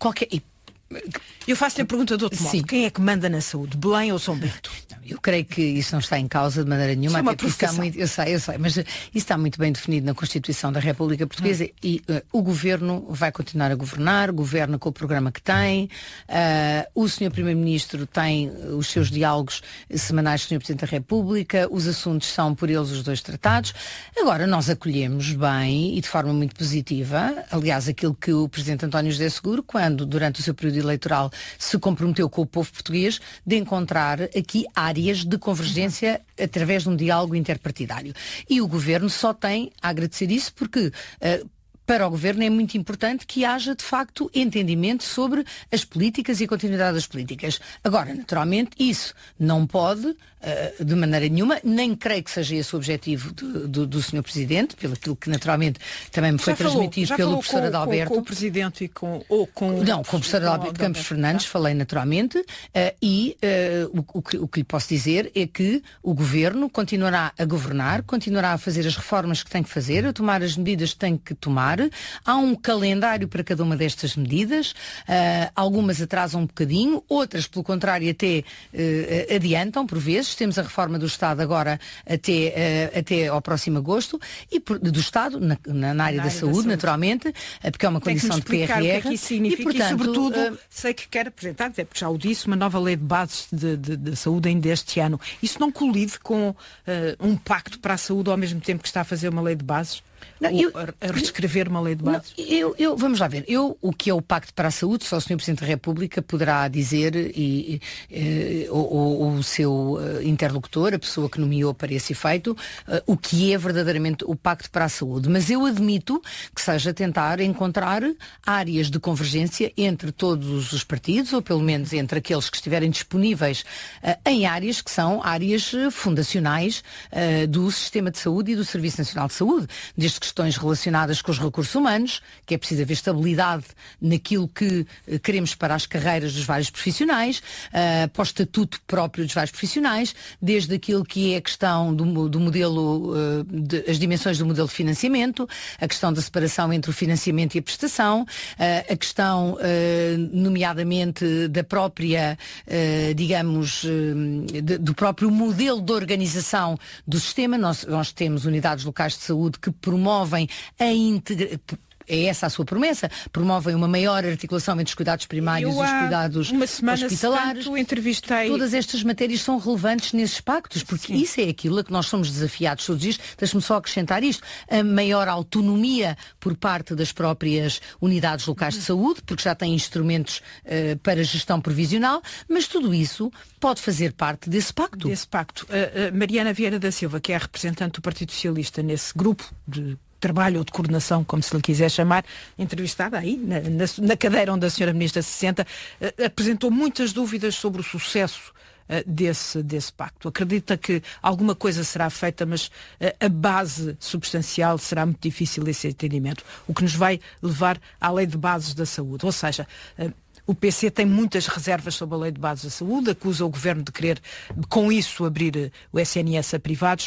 Eu faço-lhe a pergunta de outro modo. Quem é que manda na saúde? Belém ou São Bento? Eu creio que isso não está em causa de maneira nenhuma. Isso é uma profissão. Eu sei, mas isso está muito bem definido na Constituição da República Portuguesa e o Governo vai continuar a governar, governa com o programa que tem, o Sr. Primeiro-Ministro tem os seus diálogos semanais com o Sr. Presidente da República, os assuntos são por eles os dois tratados. Agora, nós acolhemos bem e de forma muito positiva, aliás, aquilo que o Presidente António José Seguro, quando, durante o seu período eleitoral, se comprometeu com o povo português de encontrar aqui áreas de convergência através de um diálogo interpartidário. E o Governo só tem a agradecer isso porque para o Governo é muito importante que haja, de facto, entendimento sobre as políticas e a continuidade das políticas. Agora, naturalmente, isso não pode, de maneira nenhuma, nem creio que seja esse o objetivo do Sr. Presidente, pelo aquilo que, naturalmente, também me foi transmitido pelo professor Adalberto. Com o Presidente e com... Não, com o professor Adalberto Campos Fernandes, falei naturalmente, e o que lhe posso dizer é que o Governo continuará a governar, continuará a fazer as reformas que tem que fazer, a tomar as medidas que tem que tomar. Há um calendário para cada uma destas medidas, algumas atrasam um bocadinho, outras, pelo contrário, até adiantam, por vezes. Temos a reforma do Estado agora até ao próximo agosto, e do Estado, na área da saúde, naturalmente, porque é uma condição de PRR. O que é que isso significa e, portanto, sobretudo, sei que quer apresentar, até porque já o disse, uma nova lei de bases de saúde ainda este ano. Isso não colide com um pacto para a saúde ao mesmo tempo que está a fazer uma lei de bases? Não, a reescrever uma lei de bases? Vamos lá ver. O que é o Pacto para a Saúde, só o Sr. Presidente da República poderá dizer, ou o seu interlocutor, a pessoa que nomeou para esse efeito, o que é verdadeiramente o Pacto para a Saúde. Mas eu admito que seja tentar encontrar áreas de convergência entre todos os partidos, ou pelo menos entre aqueles que estiverem disponíveis em áreas que são áreas fundacionais do sistema de saúde e do Serviço Nacional de Saúde. Desde questões relacionadas com os recursos humanos, que é preciso haver estabilidade naquilo que queremos para as carreiras dos vários profissionais, para o estatuto próprio dos vários profissionais, desde aquilo que é a questão do modelo, as dimensões do modelo de financiamento, a questão da separação entre o financiamento e a prestação, a questão, nomeadamente, da própria, do próprio modelo de organização do sistema. Nós temos unidades locais de saúde que promovem a integração. É essa a sua promessa? Promovem uma maior articulação entre os cuidados primários e os cuidados hospitalares. Entrevistei... Todas estas matérias são relevantes nesses pactos, porque isso é aquilo a que nós somos desafiados todos os dias. Deixe-me só acrescentar isto. A maior autonomia por parte das próprias unidades locais de saúde, porque já têm instrumentos para gestão provisional, mas tudo isso pode fazer parte desse pacto. Mariana Vieira da Silva, que é a representante do Partido Socialista nesse grupo de trabalho ou de coordenação, como se lhe quiser chamar, entrevistada aí, na cadeira onde a senhora Ministra se senta, apresentou muitas dúvidas sobre o sucesso desse pacto. Acredita que alguma coisa será feita, mas a base substancial será muito difícil esse entendimento, o que nos vai levar à lei de bases da saúde. Ou seja, o PC tem muitas reservas sobre a lei de bases da saúde, acusa o Governo de querer, com isso, abrir o SNS a privados.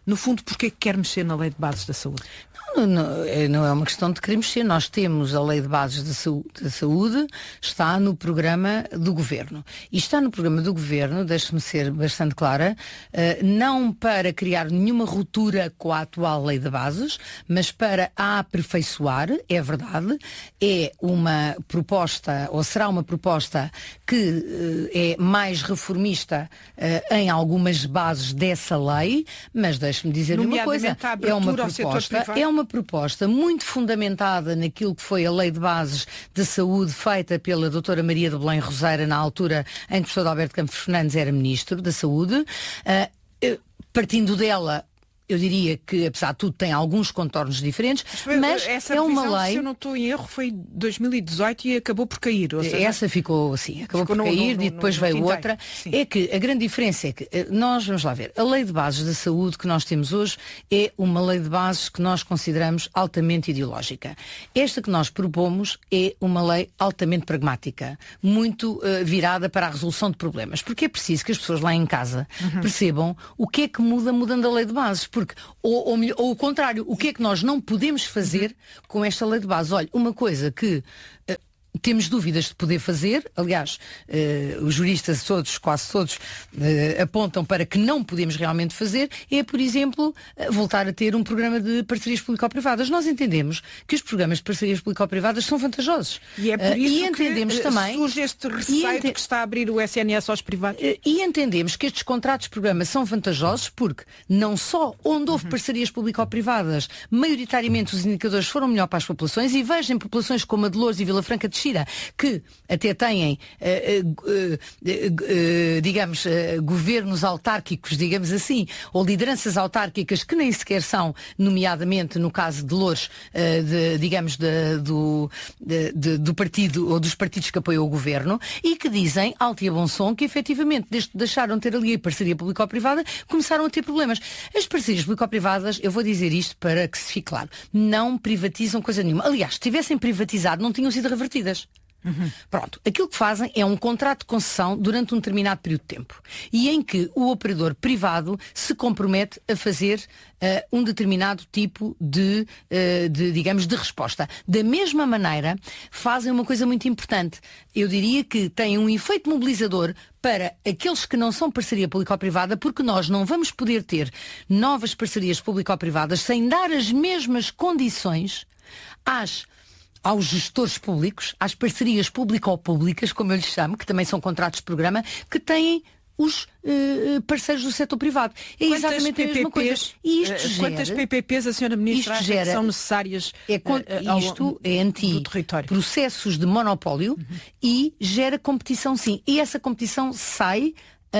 No fundo, porquê que quer mexer na lei de bases da saúde? Não é uma questão de querer mexer. Nós temos a Lei de Bases da Saúde, está no programa do Governo. E está no programa do Governo, deixe-me ser bastante clara, não para criar nenhuma ruptura com a atual Lei de Bases, mas para a aperfeiçoar, é verdade. É uma proposta, ou será uma proposta que é mais reformista em algumas bases dessa lei, mas deixe-me dizer uma coisa, é uma proposta muito fundamentada naquilo que foi a Lei de Bases de Saúde feita pela doutora Maria de Belém Roseira na altura em que o professor Alberto Campos Fernandes era Ministro da Saúde. Partindo dela, eu diria que, apesar de tudo, tem alguns contornos diferentes, mas essa é uma revisão, lei... se eu não estou em erro, foi 2018 e acabou por cair. Ou seja, essa ficou assim, acabou por cair e depois veio outra. Sim. É que a grande diferença é que nós, vamos lá ver, a Lei de Bases da Saúde que nós temos hoje é uma lei de bases que nós consideramos altamente ideológica. Esta que nós propomos é uma lei altamente pragmática, muito virada para a resolução de problemas, porque é preciso que as pessoas lá em casa percebam o que é que muda mudando a Lei de Bases. Porque, ou o contrário, o que é que nós não podemos fazer com esta lei de base? Olha, uma coisa que temos dúvidas de poder fazer, aliás, os juristas todos, quase todos, apontam para que não podemos realmente fazer, é, por exemplo, voltar a ter um programa de parcerias público-privadas. Nós entendemos que os programas de parcerias público-privadas são vantajosos. E é por isso e entendemos que também, surge este receio de que está a abrir o SNS aos privados. E entendemos que estes contratos de programa são vantajosos porque não só onde houve parcerias público-privadas, maioritariamente os indicadores foram melhor para as populações, e vejam populações como a de Loures e Vila Franca de Xira, que até têm, digamos, governos autárquicos, digamos assim, ou lideranças autárquicas que nem sequer são, nomeadamente no caso de Loures, do partido ou dos partidos que apoiam o governo, e que dizem, alto e a bom som, que efetivamente, desde que deixaram de ter ali a parceria público-privada, começaram a ter problemas. As parcerias público-privadas, eu vou dizer isto para que se fique claro, não privatizam coisa nenhuma. Aliás, se tivessem privatizado, não tinham sido revertidas. Pronto, aquilo que fazem é um contrato de concessão durante um determinado período de tempo e em que o operador privado se compromete a fazer um determinado tipo de resposta. Da mesma maneira, fazem uma coisa muito importante. Eu diria que têm um efeito mobilizador para aqueles que não são parceria público-privada, porque nós não vamos poder ter novas parcerias público-privadas sem dar as mesmas condições aos gestores públicos, às parcerias público-públicas, como eu lhes chamo, que também são contratos de programa, que têm os parceiros do setor privado. É exatamente a mesma coisa. E isto quantas PPPs a senhora Ministra acha que são necessárias isto é anti-processos de monopólio e gera competição, sim. E essa competição sai...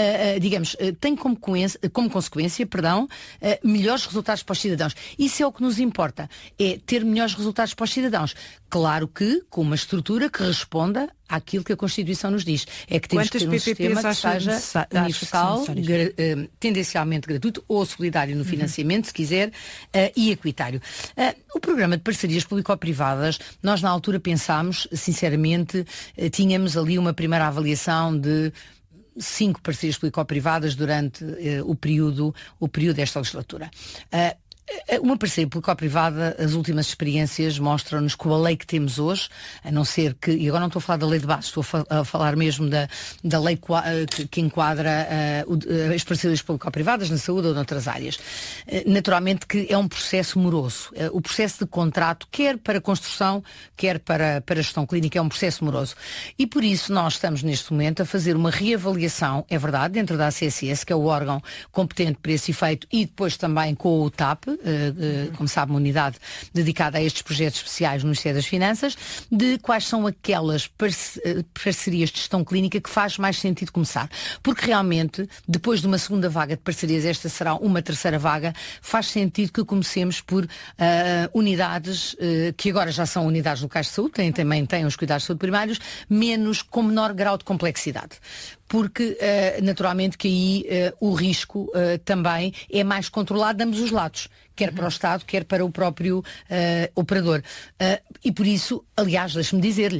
tem como consequência, melhores resultados para os cidadãos. Isso é o que nos importa, é ter melhores resultados para os cidadãos. Claro que com uma estrutura que responda àquilo que a Constituição nos diz. É que temos que ter um sistema que seja universal, tendencialmente gratuito ou solidário no financiamento, se quiser, e equitário. O programa de parcerias público-privadas, nós na altura pensámos, sinceramente, tínhamos ali uma primeira avaliação de 5 parcerias público-privadas durante o período desta legislatura. Uma parceria público-privada, as últimas experiências mostram-nos que a lei que temos hoje, a não ser que, e agora não estou a falar da lei de base, estou a falar mesmo da lei que enquadra as parcerias público-privadas na saúde ou noutras áreas. Naturalmente que é um processo moroso. O processo de contrato, quer para construção, quer para a gestão clínica, é um processo moroso. E por isso nós estamos neste momento a fazer uma reavaliação, é verdade, dentro da ACSS, que é o órgão competente para esse efeito, e depois também com o TAP, como sabe, uma unidade dedicada a estes projetos especiais no Ministério das Finanças, de quais são aquelas parcerias de gestão clínica que faz mais sentido começar. Porque realmente, depois de uma segunda vaga de parcerias, esta será uma terceira vaga, faz sentido que comecemos por unidades que agora já são unidades locais de saúde, também têm os cuidados de saúde primários, com menor grau de complexidade. Porque, naturalmente, que aí o risco também é mais controlado de ambos os lados, quer para o Estado, quer para o próprio operador. E por isso, aliás, deixe-me dizer-lhe,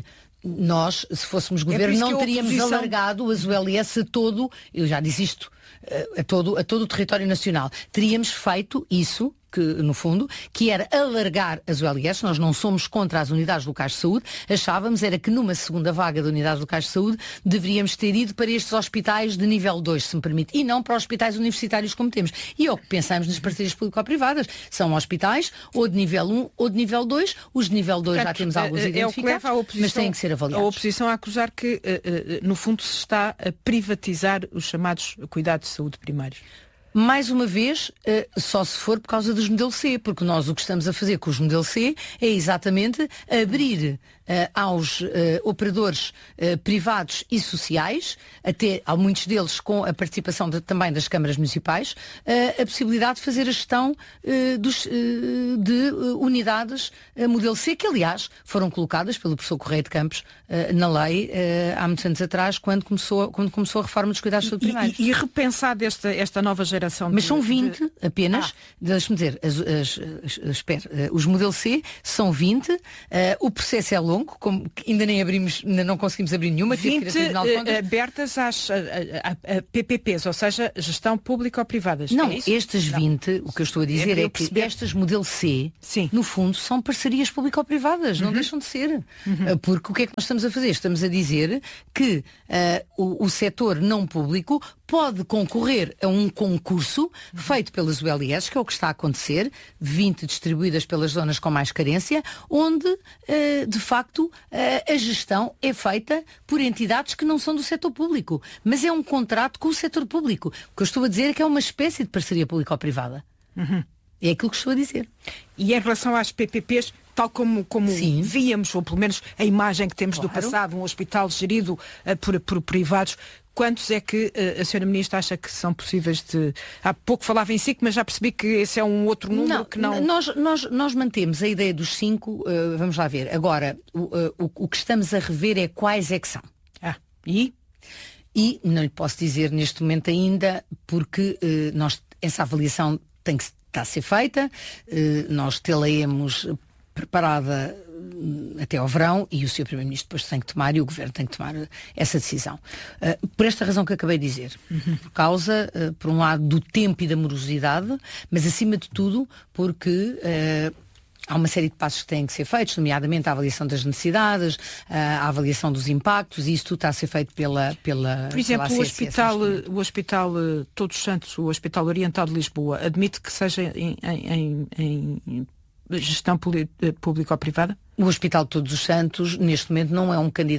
nós, se fôssemos governo, não teríamos alargado as ULS a todo, eu já disse isto, a todo o território nacional. Teríamos feito isso, que, no fundo, que era alargar as ULS. Nós não somos contra as unidades locais de saúde, achávamos era que numa segunda vaga de unidades locais de saúde deveríamos ter ido para estes hospitais de nível 2, se me permite, e não para hospitais universitários como temos. E é o que pensamos nas parcerias público-privadas. São hospitais ou de nível 1 ou de nível 2. Os de nível 2 já temos alguns identificados, mas têm que ser avaliados. A oposição a acusar que, no fundo, se está a privatizar os chamados cuidados de saúde primários. Mais uma vez, só se for por causa dos modelo C, porque nós o que estamos a fazer com os modelo C é exatamente abrir aos operadores privados e sociais, até há muitos deles com a participação também das câmaras municipais, a possibilidade de fazer a gestão de unidades modelo C, que aliás foram colocadas pelo professor Correia de Campos na lei há muitos anos atrás, quando começou a reforma dos cuidados de saúde primários. E repensar esta nova geração. Mas são 20 apenas, deixe-me dizer, os modelo C são 20, o processo é longo, como ainda não conseguimos abrir nenhuma. 20 abertas a PPPs, ou seja, gestão pública ou privada. Não, estes 20, o que eu estou a dizer é que estas modelo C, no fundo, são parcerias público-privadas, não deixam de ser. Porque o que é que nós estamos a fazer? Estamos a dizer que o setor não público pode concorrer a um concurso feito pelas ULS, que é o que está a acontecer, 20 distribuídas pelas zonas com mais carência, onde, de facto, a gestão é feita por entidades que não são do setor público, mas é um contrato com o setor público. O que eu estou a dizer é que é uma espécie de parceria público-privada. É aquilo que estou a dizer. E em relação às PPPs, tal como víamos, ou pelo menos a imagem que temos do passado, um hospital gerido por privados, quantos é que a Sra. Ministra acha que são possíveis de... Há pouco falava em 5, mas já percebi que esse é um outro número que não... Nós mantemos a ideia dos 5, vamos lá ver. Agora, o que estamos a rever é quais é que são. E não lhe posso dizer neste momento ainda, porque essa avaliação tem que estar a ser feita, nós tê-la-emos preparada até ao verão, e o Sr. Primeiro-Ministro depois tem que tomar, e o Governo tem que tomar essa decisão. Por esta razão que acabei de dizer. Por causa, por um lado, do tempo e da morosidade, mas acima de tudo porque há uma série de passos que têm que ser feitos, nomeadamente a avaliação das necessidades, a avaliação dos impactos, e isso tudo está a ser feito pela Por exemplo, o Hospital Todos Santos, o Hospital Oriental de Lisboa, admite que seja em gestão pública ou privada? O Hospital de Todos os Santos, neste momento, não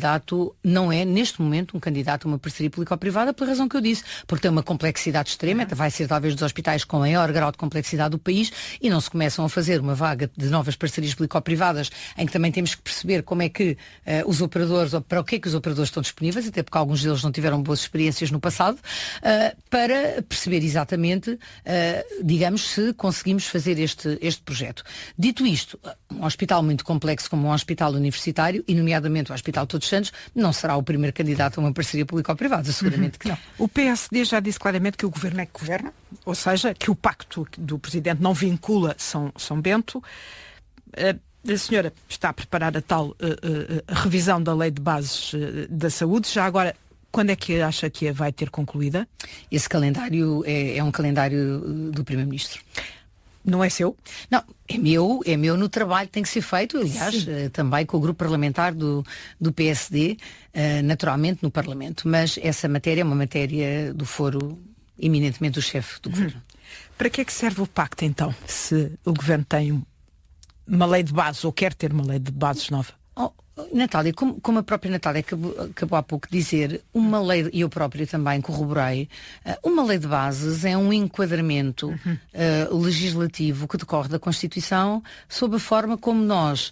é neste momento um candidato a uma parceria público-privada, pela razão que eu disse, porque tem uma complexidade extrema, vai ser talvez dos hospitais com maior grau de complexidade do país, e não se começam a fazer uma vaga de novas parcerias público-privadas, em que também temos que perceber como é que os operadores, ou para o que é que os operadores estão disponíveis, até porque alguns deles não tiveram boas experiências no passado, para perceber exatamente, digamos, se conseguimos fazer este projeto. Dito isto, um hospital muito complexo como um hospital universitário, e nomeadamente o Hospital Todos Santos, não será o primeiro candidato a uma parceria público-privada, seguramente que não. O PSD já disse claramente que o governo é que governa, ou seja, que o pacto do Presidente não vincula São Bento. A senhora está a preparar a tal revisão da Lei de Bases da Saúde. Já agora, quando é que acha que a vai ter concluída? Esse calendário é um calendário do Primeiro-Ministro. Não é seu? Não, é meu no trabalho que tem que ser feito, aliás, também com o grupo parlamentar do PSD, naturalmente no Parlamento, mas essa matéria é uma matéria do foro eminentemente do chefe do Governo. Para que é que serve o pacto então, se o Governo tem uma lei de bases ou quer ter uma lei de bases nova? Natália, como a própria Natália acabou há pouco de dizer, uma lei, e eu própria também corroborei, uma lei de bases é um enquadramento legislativo que decorre da Constituição sob a forma como nós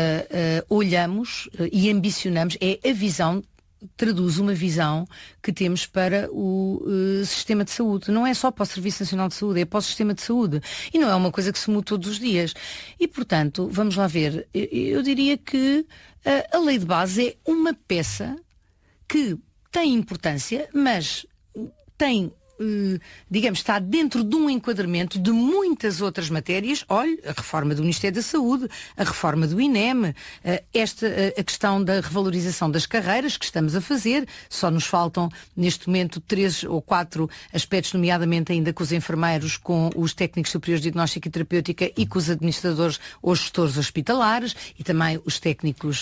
olhamos e ambicionamos, é a visão, traduz uma visão que temos para o sistema de saúde. Não é só para o Serviço Nacional de Saúde, é para o sistema de saúde. E não é uma coisa que se muda todos os dias. E, portanto, vamos lá ver, eu diria que a lei de base é uma peça que tem importância, mas tem digamos, está dentro de um enquadramento de muitas outras matérias. Olhe, a reforma do Ministério da Saúde, a reforma do INEM, a questão da revalorização das carreiras que estamos a fazer. Só nos faltam, neste momento, 3 ou 4 aspectos, nomeadamente ainda com os enfermeiros, com os técnicos superiores de diagnóstica e terapêutica e com os administradores ou gestores hospitalares e também os técnicos,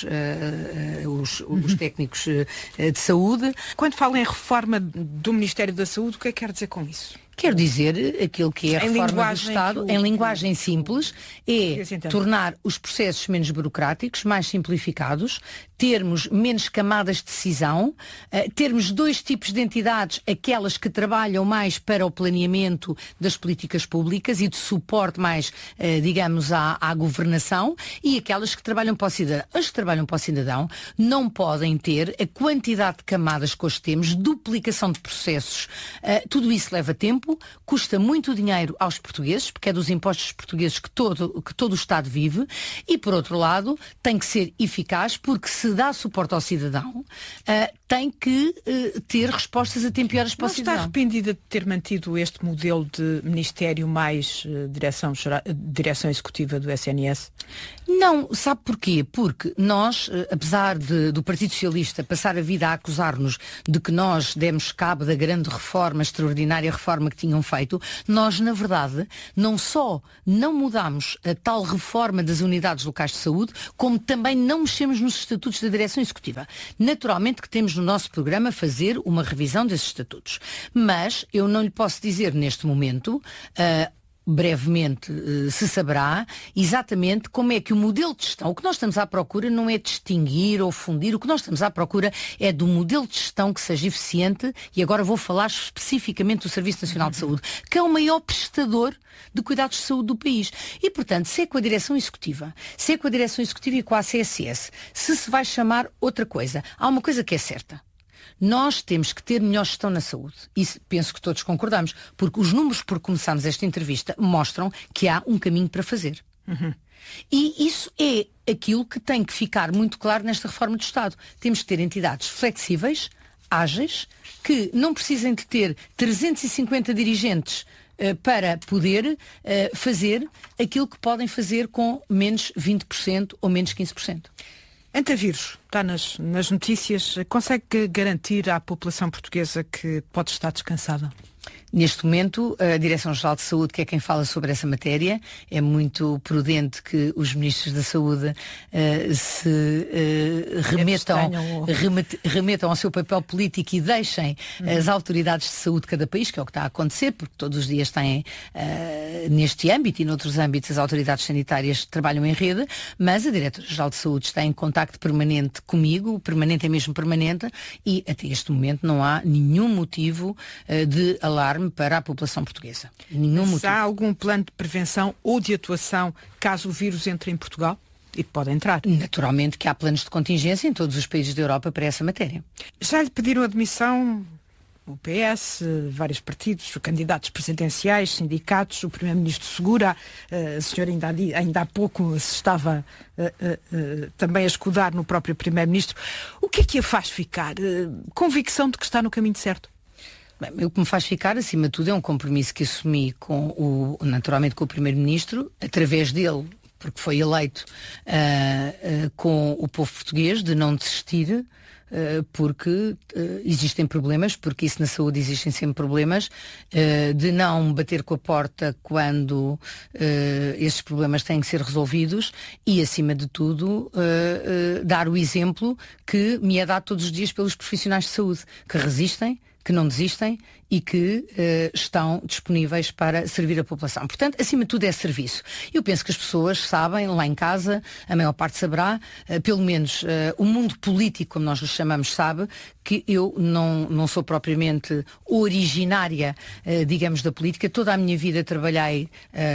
os técnicos de saúde. Quando fala em reforma do Ministério da Saúde, o que é que quer dizer com isso? Quero dizer aquilo que é a reforma do Estado, em linguagem simples, é tornar os processos menos burocráticos, mais simplificados, termos menos camadas de decisão, termos 2 tipos de entidades, aquelas que trabalham mais para o planeamento das políticas públicas e de suporte mais, digamos, à governação, e aquelas que trabalham para o cidadão. As que trabalham para o cidadão não podem ter a quantidade de camadas que hoje temos, duplicação de processos. Tudo isso leva tempo, custa muito dinheiro aos portugueses, porque é dos impostos portugueses que todo o Estado vive, e por outro lado tem que ser eficaz, porque se dá suporte ao cidadão, tem que ter respostas a tempo e horas para o cidadão. Está arrependida de ter mantido este modelo de Ministério mais direção executiva do SNS? Não, sabe porquê? Porque nós, apesar do Partido Socialista passar a vida a acusar-nos de que nós demos cabo da grande reforma, extraordinária reforma que tinham feito, nós, na verdade, não só não mudámos a tal reforma das unidades locais de saúde, como também não mexemos nos estatutos da direção executiva. Naturalmente que temos no nosso programa fazer uma revisão desses estatutos. Mas eu não lhe posso dizer neste momento, brevemente se saberá exatamente como é que o modelo de gestão, o que nós estamos à procura não é distinguir ou fundir, o que nós estamos à procura é do modelo de gestão que seja eficiente, e agora vou falar especificamente do Serviço Nacional de Saúde, que é o maior prestador de cuidados de saúde do país. E, portanto, se é com a Direção Executiva, e com a ACSS, se vai chamar outra coisa, há uma coisa que é certa. Nós temos que ter melhor gestão na saúde. Isso penso que todos concordamos, porque os números por que começámos esta entrevista mostram que há um caminho para fazer. E isso é aquilo que tem que ficar muito claro nesta reforma do Estado. Temos que ter entidades flexíveis, ágeis, que não precisem de ter 350 dirigentes para poder fazer aquilo que podem fazer com menos 20% ou menos 15%. Antavírus, está nas notícias, consegue garantir à população portuguesa que pode estar descansada? Neste momento, a Direção-Geral de Saúde, que é quem fala sobre essa matéria, é muito prudente que os ministros da Saúde se remetam ao seu papel político e deixem as autoridades de saúde de cada país, que é o que está a acontecer, porque todos os dias têm, neste âmbito e noutros âmbitos, as autoridades sanitárias trabalham em rede, mas a Diretora-Geral de Saúde está em contacto permanente comigo, permanente é mesmo permanente, e até este momento não há nenhum motivo de alarme para a população portuguesa. Há algum plano de prevenção ou de atuação caso o vírus entre em Portugal? E pode entrar. Naturalmente que há planos de contingência em todos os países da Europa para essa matéria. Já lhe pediram admissão o PS, vários partidos, candidatos presidenciais, sindicatos, o Primeiro-Ministro segura, a senhora ainda há pouco se estava também a escudar no próprio Primeiro-Ministro. O que é que a faz ficar? Convicção de que está no caminho certo? Bem, o que me faz ficar, acima de tudo, é um compromisso que assumi naturalmente com o Primeiro-Ministro, através dele, porque foi eleito com o povo português, de não desistir, porque existem problemas, porque isso na saúde existem sempre problemas, de não bater com a porta quando esses problemas têm que ser resolvidos e, acima de tudo, dar o exemplo que me é dado todos os dias pelos profissionais de saúde, que resistem, que não desistem e que estão disponíveis para servir a população. Portanto, acima de tudo é serviço. Eu penso que as pessoas sabem, lá em casa, a maior parte saberá, pelo menos o mundo político, como nós lhe chamamos, sabe, que eu não sou propriamente originária, digamos, da política. Toda a minha vida trabalhei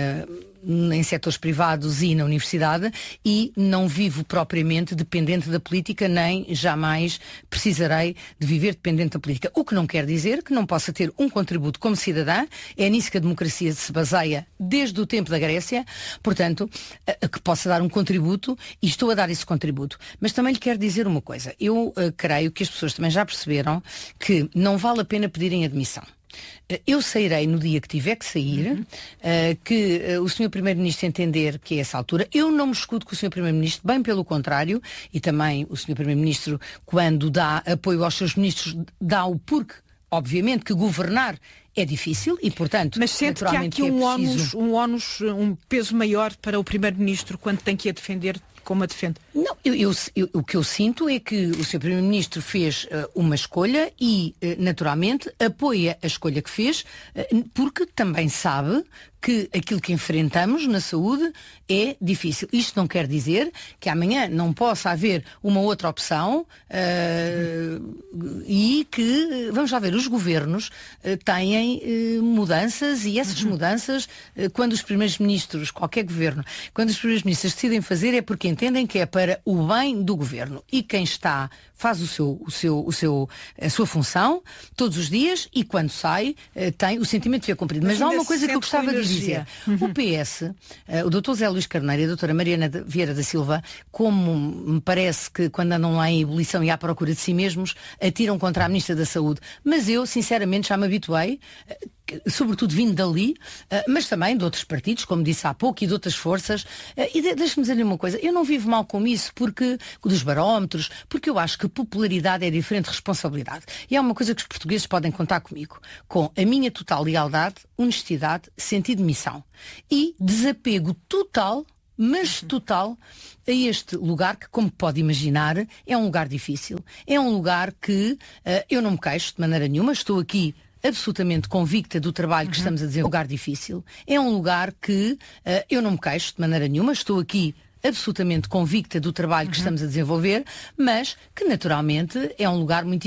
em setores privados e na universidade e não vivo propriamente dependente da política, nem jamais precisarei de viver dependente da política. O que não quer dizer que não possa ter um contributo como cidadã, é nisso que a democracia se baseia desde o tempo da Grécia, portanto, que possa dar um contributo e estou a dar esse contributo. Mas também lhe quero dizer uma coisa, eu creio que as pessoas também já perceberam que não vale a pena pedirem admissão. Eu sairei no dia que tiver que sair, que o Sr. Primeiro-Ministro entender que é essa altura. Eu não me escudo com o Sr. Primeiro-Ministro, bem pelo contrário, e também o Sr. Primeiro-Ministro, quando dá apoio aos seus ministros, dá-o porque, obviamente, que governar é difícil e, portanto, mas sente que há aqui um peso maior para o Primeiro-Ministro quando tem que a defender como a defende? Não, o que eu sinto é que o Sr. Primeiro-Ministro fez uma escolha e, naturalmente, apoia a escolha que fez, porque também sabe que aquilo que enfrentamos na saúde é difícil. Isto não quer dizer que amanhã não possa haver uma outra opção e que, vamos lá ver, os governos têm mudanças e essas mudanças, quando os primeiros-ministros, qualquer governo, quando os primeiros-ministros decidem fazer é porque entendem que é para o bem do governo. E quem está faz a sua função todos os dias e quando sai tem o sentimento de ver cumprido. Mas há uma coisa que eu gostava de dizer. O PS, o Dr. Zé Luís Carneiro e a doutora Mariana Vieira da Silva, como me parece que quando andam lá em ebulição e à procura de si mesmos, atiram contra a Ministra da Saúde. Mas eu, sinceramente, já me habituei, sobretudo vindo dali, mas também de outros partidos, como disse há pouco, e de outras forças. E deixe-me dizer-lhe uma coisa, eu não vivo mal com isso, porque dos barómetros, porque eu acho que popularidade é diferente de responsabilidade. E é uma coisa que os portugueses podem contar comigo, com a minha total lealdade, honestidade, sentido de missão e desapego total, mas total, a este lugar que, como pode imaginar, é um lugar difícil. É um lugar que eu não me queixo de maneira nenhuma, estou aqui absolutamente convicta do trabalho que estamos a desenvolver. É um lugar difícil. É um lugar que eu não me queixo de maneira nenhuma, estou aqui absolutamente convicta do trabalho que estamos a desenvolver, mas que naturalmente é um lugar muito